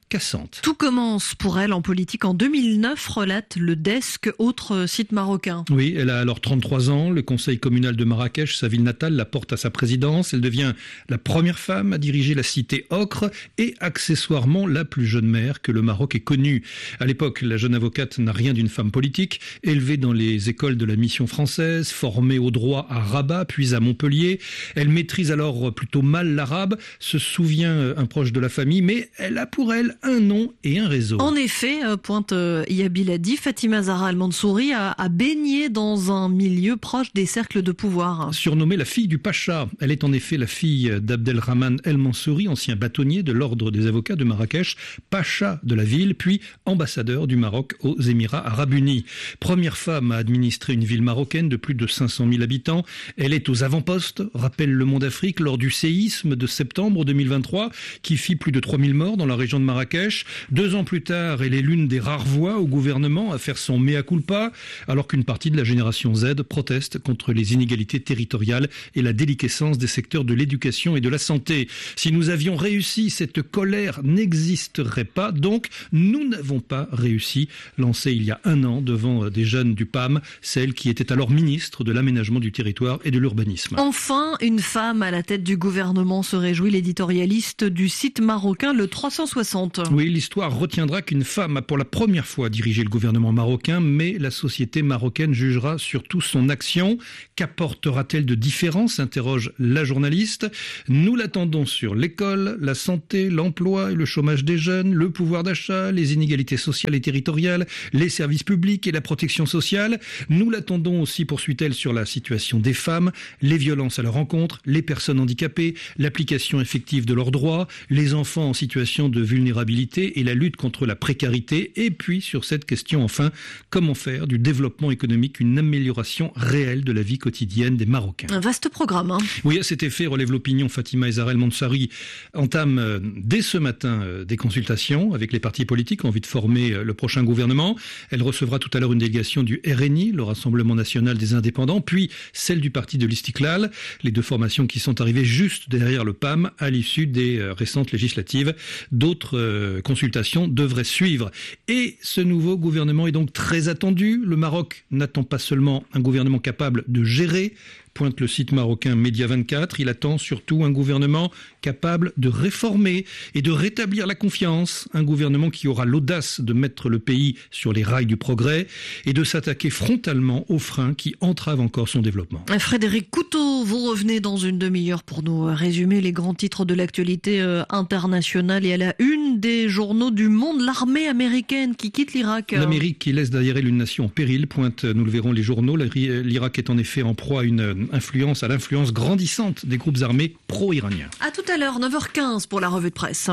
cassante. Tout commence pour elle en politique en deux mille neuf, relate le Desk, autre site marocain. Oui, elle a alors trente-trois ans. Le conseil communal de Marrakech, sa ville natale, la porte à sa présidence. Elle devient la première femme à diriger la cité ocre et accessoirement la plus jeune maire que le Maroc ait connue. À l'époque, la jeune avocate n'a rien d'une femme politique. Élevée dans les écoles de la mission française, formée au droit à Rabat, puis à Montpellier. Elle maîtrise alors plutôt mal l'arabe, se souvient un proche de la famille, mais elle a pour elle un nom et un réseau. En effet, pointe Yabiladi, Fatima Zahra al-Mansouri a, a baigné dans un milieu proche des cercles de pouvoir. Surnommée la fille du Pacha, elle est en effet la fille d'Abdelrahman el-Mansouri, ancien bâtonnier de l'ordre des avocats de Marrakech, Pacha de la ville, puis ambassadeur du Maroc aux Émirats arabes unis. Première femme à administrer une ville marocaine de plus de cinq cent mille habitants. Elle est aux avant-postes, rappelle Le Monde Afrique, lors du séisme de septembre deux mille vingt-trois, qui fit plus de trois mille morts dans la région de Marrakech. Deux ans plus tard, elle est l'une des rares voix au gouvernement à faire son mea culpa, alors qu'une partie de la génération Z proteste contre les inégalités territoriales et la déliquescence des secteurs de l'éducation et de la santé. Si nous avions réussi, cette colère n'existerait pas, donc nous n'avons pas réussi, lancée il y a un an devant des jeunes du P A M, celle qui était alors ministre de l'aménagement du territoire et de l'urbanisme. Enfin, une femme à la tête du gouvernement, se réjouit l'éditorialiste du site marocain Le trois cent soixante. Oui, l'histoire retiendra qu'une femme a pour la première fois dirigé le gouvernement marocain, mais la société marocaine jugera surtout son action. Qu'apportera-t-elle de différent, s'interroge la journaliste. Nous l'attendons sur l'école, la santé, l'emploi et le chômage des jeunes, le pouvoir d'achat, les inégalités sociales et territoriales, les services publics et la protection sociale. Nous l'attendons aussi, poursuit-elle, sur la situation des femmes, les violences à leur encontre, les personnes handicapées, l'application effective de leurs droits, les enfants en situation de vulnérabilité et la lutte contre la précarité. Et puis, sur cette question, enfin, comment faire du développement économique une amélioration réelle de la vie quotidienne des Marocains. Un vaste programme. Hein. Oui, à cet effet, relève l'opinion, Fatima Zahra el-Mansouri entame euh, dès ce matin euh, des consultations avec les partis politiques en vue de former euh, le prochain gouvernement. Elle recevra tout à l'heure une délégation du R N I, le Rassemblement national des indépendants, puis celle du parti de l'Istiklal, les deux formations qui sont arrivées juste derrière le P A M à l'issue des euh, récentes législatives. D'autres euh, consultations devraient suivre. Et ce nouveau gouvernement est donc très attendu. Le Maroc n'attend pas seulement un gouvernement capable de gérer, pointe le site marocain Média vingt-quatre, il attend surtout un gouvernement capable de réformer et de rétablir la confiance, un gouvernement qui aura l'audace de mettre le pays sur les rails du progrès et de s'attaquer frontalement aux freins qui entravent encore son développement. Frédéric Couteau, vous revenez dans une demi-heure pour nous résumer les grands titres de l'actualité internationale et à la une des journaux du monde, l'armée américaine qui quitte l'Irak. L'Amérique qui laisse derrière elle une nation en péril, pointe, nous le verrons, les journaux. L'Irak est en effet en proie à une influence, à l'influence grandissante des groupes armés pro-iraniens. À tout à l'heure, neuf heures quinze pour la revue de presse.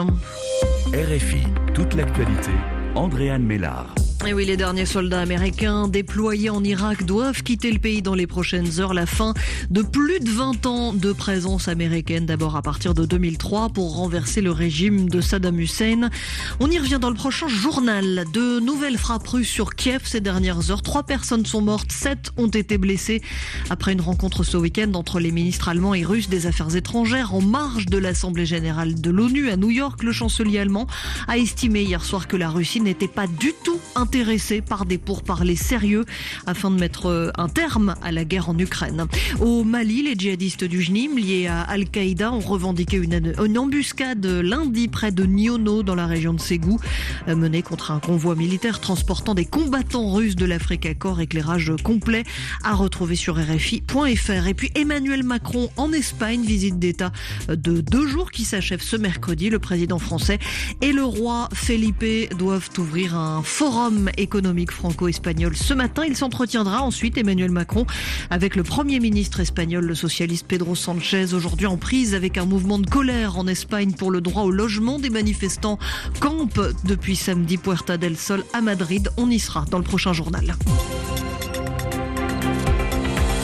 R F I, toute l'actualité. Andréane Mélard. Et oui, les derniers soldats américains déployés en Irak doivent quitter le pays dans les prochaines heures. La fin de plus de vingt ans de présence américaine, d'abord à partir de deux mille trois, pour renverser le régime de Saddam Hussein. On y revient dans le prochain journal. De nouvelles frappes russes sur Kiev ces dernières heures. Trois personnes sont mortes, sept ont été blessées après une rencontre ce week-end entre les ministres allemands et russes des Affaires étrangères en marge de l'Assemblée générale de l'ONU à New York. Le chancelier allemand a estimé hier soir que la Russie n'était pas du tout intéressée par des pourparlers sérieux afin de mettre un terme à la guerre en Ukraine. Au Mali, les djihadistes du Jnim liés à Al-Qaïda ont revendiqué une, une embuscade lundi près de Niono dans la région de Ségou, menée contre un convoi militaire transportant des combattants russes de l'Afrique Accord. Éclairage complet à retrouver sur R F I point F R. Et puis Emmanuel Macron en Espagne, visite d'État de deux jours qui s'achève ce mercredi. Le président français et le roi Felipe doivent ouvrir un forum économique franco-espagnol ce matin. Il s'entretiendra ensuite, Emmanuel Macron, avec le Premier ministre espagnol, le socialiste Pedro Sánchez, aujourd'hui en prise avec un mouvement de colère en Espagne pour le droit au logement. Des manifestants campent depuis samedi Puerta del Sol à Madrid. On y sera dans le prochain journal.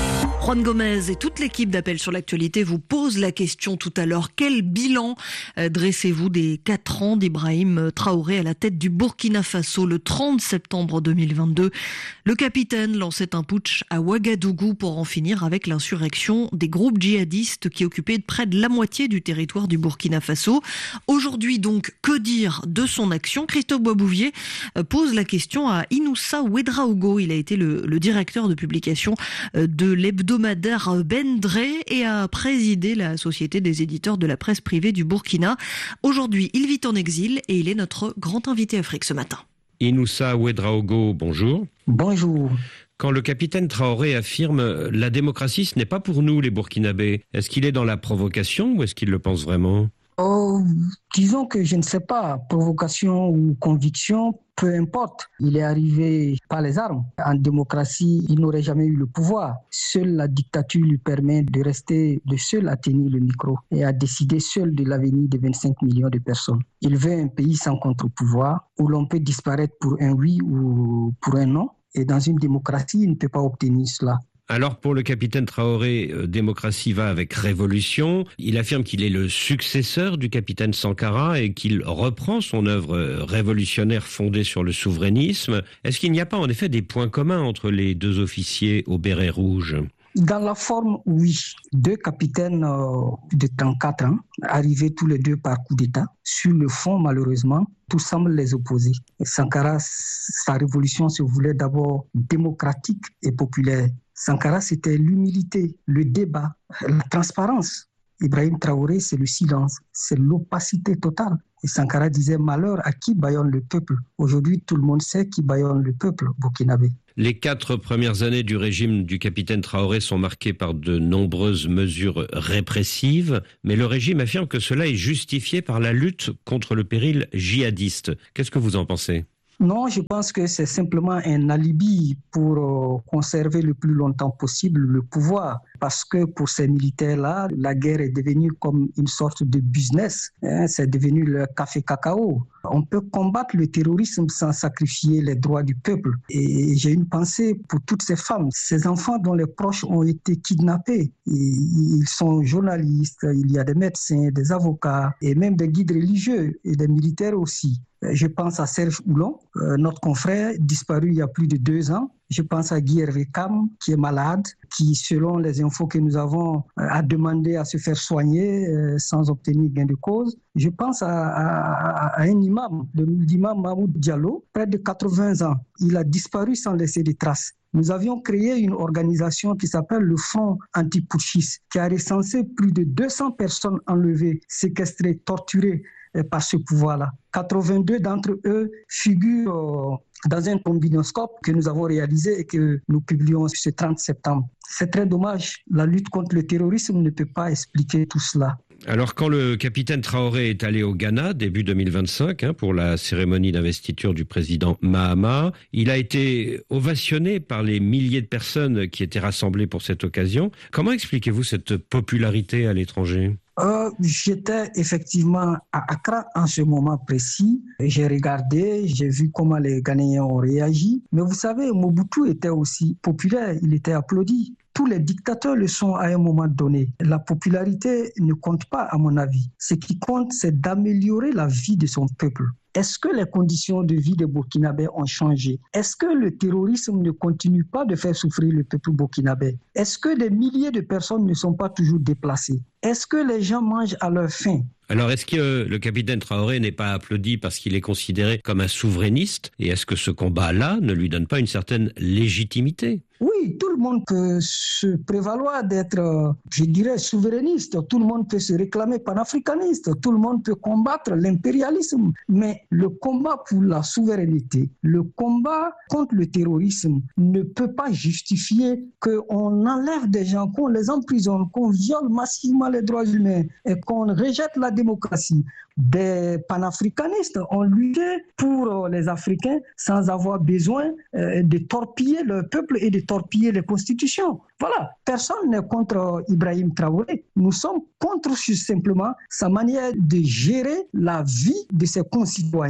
Juan Gomez et toute l'équipe d'Appel sur l'actualité vous pose la question tout à l'heure. Quel bilan dressez-vous des quatre ans d'Ibrahim Traoré à la tête du Burkina Faso le trente septembre deux mille vingt-deux? Le capitaine lançait un putsch à Ouagadougou pour en finir avec l'insurrection des groupes djihadistes qui occupaient près de la moitié du territoire du Burkina Faso. Aujourd'hui donc, que dire de son action? Christophe Boisbouvier pose la question à Inoussa Ouedraogo. Il a été le, le directeur de publication de l'hebdomadaire Bendré et a présidé la Société des éditeurs de la presse privée du Burkina. Aujourd'hui, il vit en exil et il est notre grand invité Afrique ce matin. Inoussa Ouedraogo, bonjour. Bonjour. Quand le capitaine Traoré affirme « la démocratie, ce n'est pas pour nous les Burkinabés », est-ce qu'il est dans la provocation ou est-ce qu'il le pense vraiment ? Oh, disons que je ne sais pas, provocation ou conviction, peu importe. Il est arrivé par les armes. En démocratie, il n'aurait jamais eu le pouvoir. Seule la dictature lui permet de rester le seul à tenir le micro et à décider seul de l'avenir de vingt-cinq millions de personnes. Il veut un pays sans contre-pouvoir où l'on peut disparaître pour un oui ou pour un non. Et dans une démocratie, il ne peut pas obtenir cela. Alors pour le capitaine Traoré, euh, démocratie va avec révolution. Il affirme qu'il est le successeur du capitaine Sankara et qu'il reprend son œuvre révolutionnaire fondée sur le souverainisme. Est-ce qu'il n'y a pas en effet des points communs entre les deux officiers au béret rouge ? Dans la forme, oui. Deux capitaines euh, de trente-quatre ans, arrivés tous les deux par coup d'État. Sur le fond, malheureusement, tout semble les opposer. Sankara, sa révolution se voulait d'abord démocratique et populaire. Sankara, c'était l'humilité, le débat, la transparence. Ibrahim Traoré, c'est le silence, c'est l'opacité totale. Et Sankara disait malheur à qui bâillonne le peuple. Aujourd'hui, tout le monde sait qui bâillonne le peuple burkinabé. Les quatre premières années du régime du capitaine Traoré sont marquées par de nombreuses mesures répressives, mais le régime affirme que cela est justifié par la lutte contre le péril djihadiste. Qu'est-ce que vous en pensez ? Non, je pense que c'est simplement un alibi pour euh, conserver le plus longtemps possible le pouvoir. Parce que pour ces militaires-là, la guerre est devenue comme une sorte de business. Hein, c'est devenu le café cacao. On peut combattre le terrorisme sans sacrifier les droits du peuple. Et j'ai une pensée pour toutes ces femmes, ces enfants dont les proches ont été kidnappés. Et ils sont journalistes, il y a des médecins, des avocats et même des guides religieux et des militaires aussi. Je pense à Serge Oulon, euh, notre confrère disparu il y a plus de deux ans. Je pense à Guy Hervé Kam, qui est malade, qui, selon les infos que nous avons, euh, a demandé à se faire soigner euh, sans obtenir gain de cause. Je pense à, à, à un imam, l'imam Mahmoud Diallo, près de quatre-vingts ans. Il a disparu sans laisser de traces. Nous avions créé une organisation qui s'appelle le Front anti-putschiste, qui a recensé plus de deux cents personnes enlevées, séquestrées, torturées par ce pouvoir-là. quatre-vingt-deux d'entre eux figurent euh, dans un combinoscope que nous avons réalisé et que nous publions ce trente septembre. C'est très dommage. La lutte contre le terrorisme ne peut pas expliquer tout cela. Alors quand le capitaine Traoré est allé au Ghana, début deux mille vingt-cinq, hein, pour la cérémonie d'investiture du président Mahama, il a été ovationné par les milliers de personnes qui étaient rassemblées pour cette occasion. Comment expliquez-vous cette popularité à l'étranger ? Euh, j'étais effectivement à Accra en ce moment précis. J'ai regardé, j'ai vu comment les Ghanéens ont réagi. Mais vous savez, Mobutu était aussi populaire, il était applaudi. Tous les dictateurs le sont à un moment donné. La popularité ne compte pas, à mon avis. Ce qui compte, c'est d'améliorer la vie de son peuple. Est-ce que les conditions de vie des Burkinabés ont changé? Est-ce que le terrorisme ne continue pas de faire souffrir le peuple burkinabé? Est-ce que des milliers de personnes ne sont pas toujours déplacées? Est-ce que les gens mangent à leur faim? Alors, est-ce que le capitaine Traoré n'est pas applaudi parce qu'il est considéré comme un souverainiste? Et est-ce que ce combat-là ne lui donne pas une certaine légitimité? Oui, tout le monde peut se prévaloir d'être, je dirais, souverainiste. Tout le monde peut se réclamer panafricaniste. Tout le monde peut combattre l'impérialisme. Mais le combat pour la souveraineté, le combat contre le terrorisme ne peut pas justifier qu'on enlève des gens, qu'on les emprisonne, qu'on viole massivement les droits humains et qu'on rejette la démocratie. Des panafricanistes ont lutté pour les Africains sans avoir besoin de torpiller leur peuple et de torpiller les constitutions. Voilà, personne n'est contre Ibrahim Traoré. Nous sommes contre simplement sa manière de gérer la vie de ses concitoyens.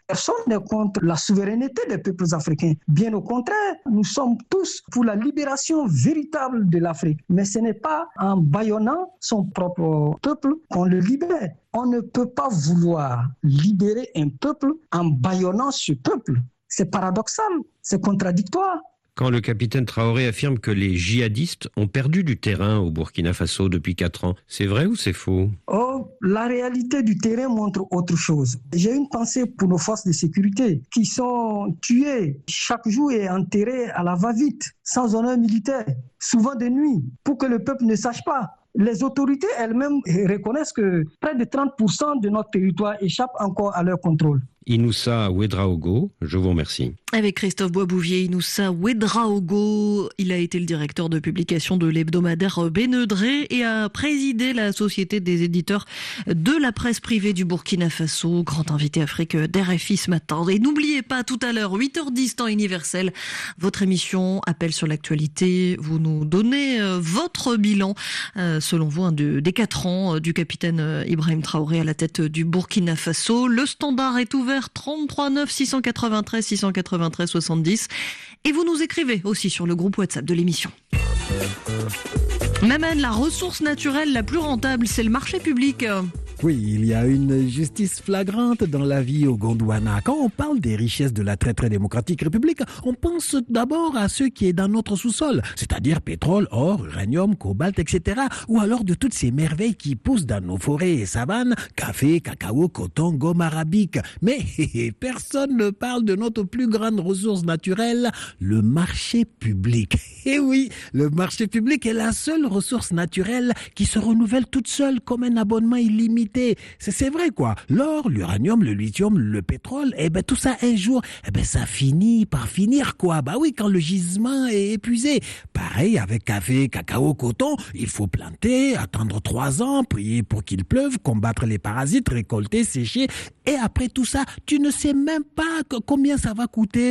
Personne n'est contre la souveraineté des peuples africains. Bien au contraire, nous sommes tous pour la libération véritable de l'Afrique. Mais ce n'est pas en bâillonnant son propre peuple qu'on le libère. On ne peut pas vouloir libérer un peuple en bâillonnant ce peuple. C'est paradoxal, c'est contradictoire. Quand le capitaine Traoré affirme que les djihadistes ont perdu du terrain au Burkina Faso depuis quatre ans, c'est vrai ou c'est faux ? Oh, la réalité du terrain montre autre chose. J'ai une pensée pour nos forces de sécurité qui sont tuées chaque jour et enterrées à la va-vite, sans honneur militaire, souvent de nuit, pour que le peuple ne sache pas. Les autorités elles-mêmes reconnaissent que près de trente pour cent de notre territoire échappe encore à leur contrôle. Inoussa Ouedraogo, je vous remercie. Avec Christophe Boisbouvier, Inoussa Ouedraogo, il a été le directeur de publication de l'hebdomadaire Bénédré et a présidé la Société des éditeurs de la presse privée du Burkina Faso, grand invité Afrique d'R F I ce matin. Et n'oubliez pas, tout à l'heure, huit heures dix, temps universel, votre émission Appel sur l'actualité. Vous nous donnez euh, votre bilan, euh, selon vous, hein, de, des quatre ans euh, du capitaine Ibrahim Traoré à la tête du Burkina Faso. Le standard est ouvert. trente-trois neuf six cent quatre-vingt-treize six cent quatre-vingt-treize soixante-dix et vous nous écrivez aussi sur le groupe WhatsApp de l'émission. Maman, la ressource naturelle la plus rentable, c'est le marché public. Oui, il y a une justice flagrante dans la vie au Gondwana. Quand on parle des richesses de la très très démocratique république, on pense d'abord à ce qui est dans notre sous-sol, c'est-à-dire pétrole, or, uranium, cobalt, et cetera. Ou alors de toutes ces merveilles qui poussent dans nos forêts et savanes, café, cacao, coton, gomme arabique. Mais personne ne parle de notre plus grande ressource naturelle, le marché public. Et oui, le marché public est la seule ressource naturelle qui se renouvelle toute seule comme un abonnement illimité. C'est, c'est vrai quoi. L'or, l'uranium, le lithium, le pétrole, eh ben tout ça un jour, eh ben ça finit par finir quoi. Bah oui, quand le gisement est épuisé. Pareil avec café, cacao, coton, il faut planter, attendre trois ans, prier pour qu'il pleuve, combattre les parasites, récolter, sécher. Et après tout ça, tu ne sais même pas combien ça va coûter.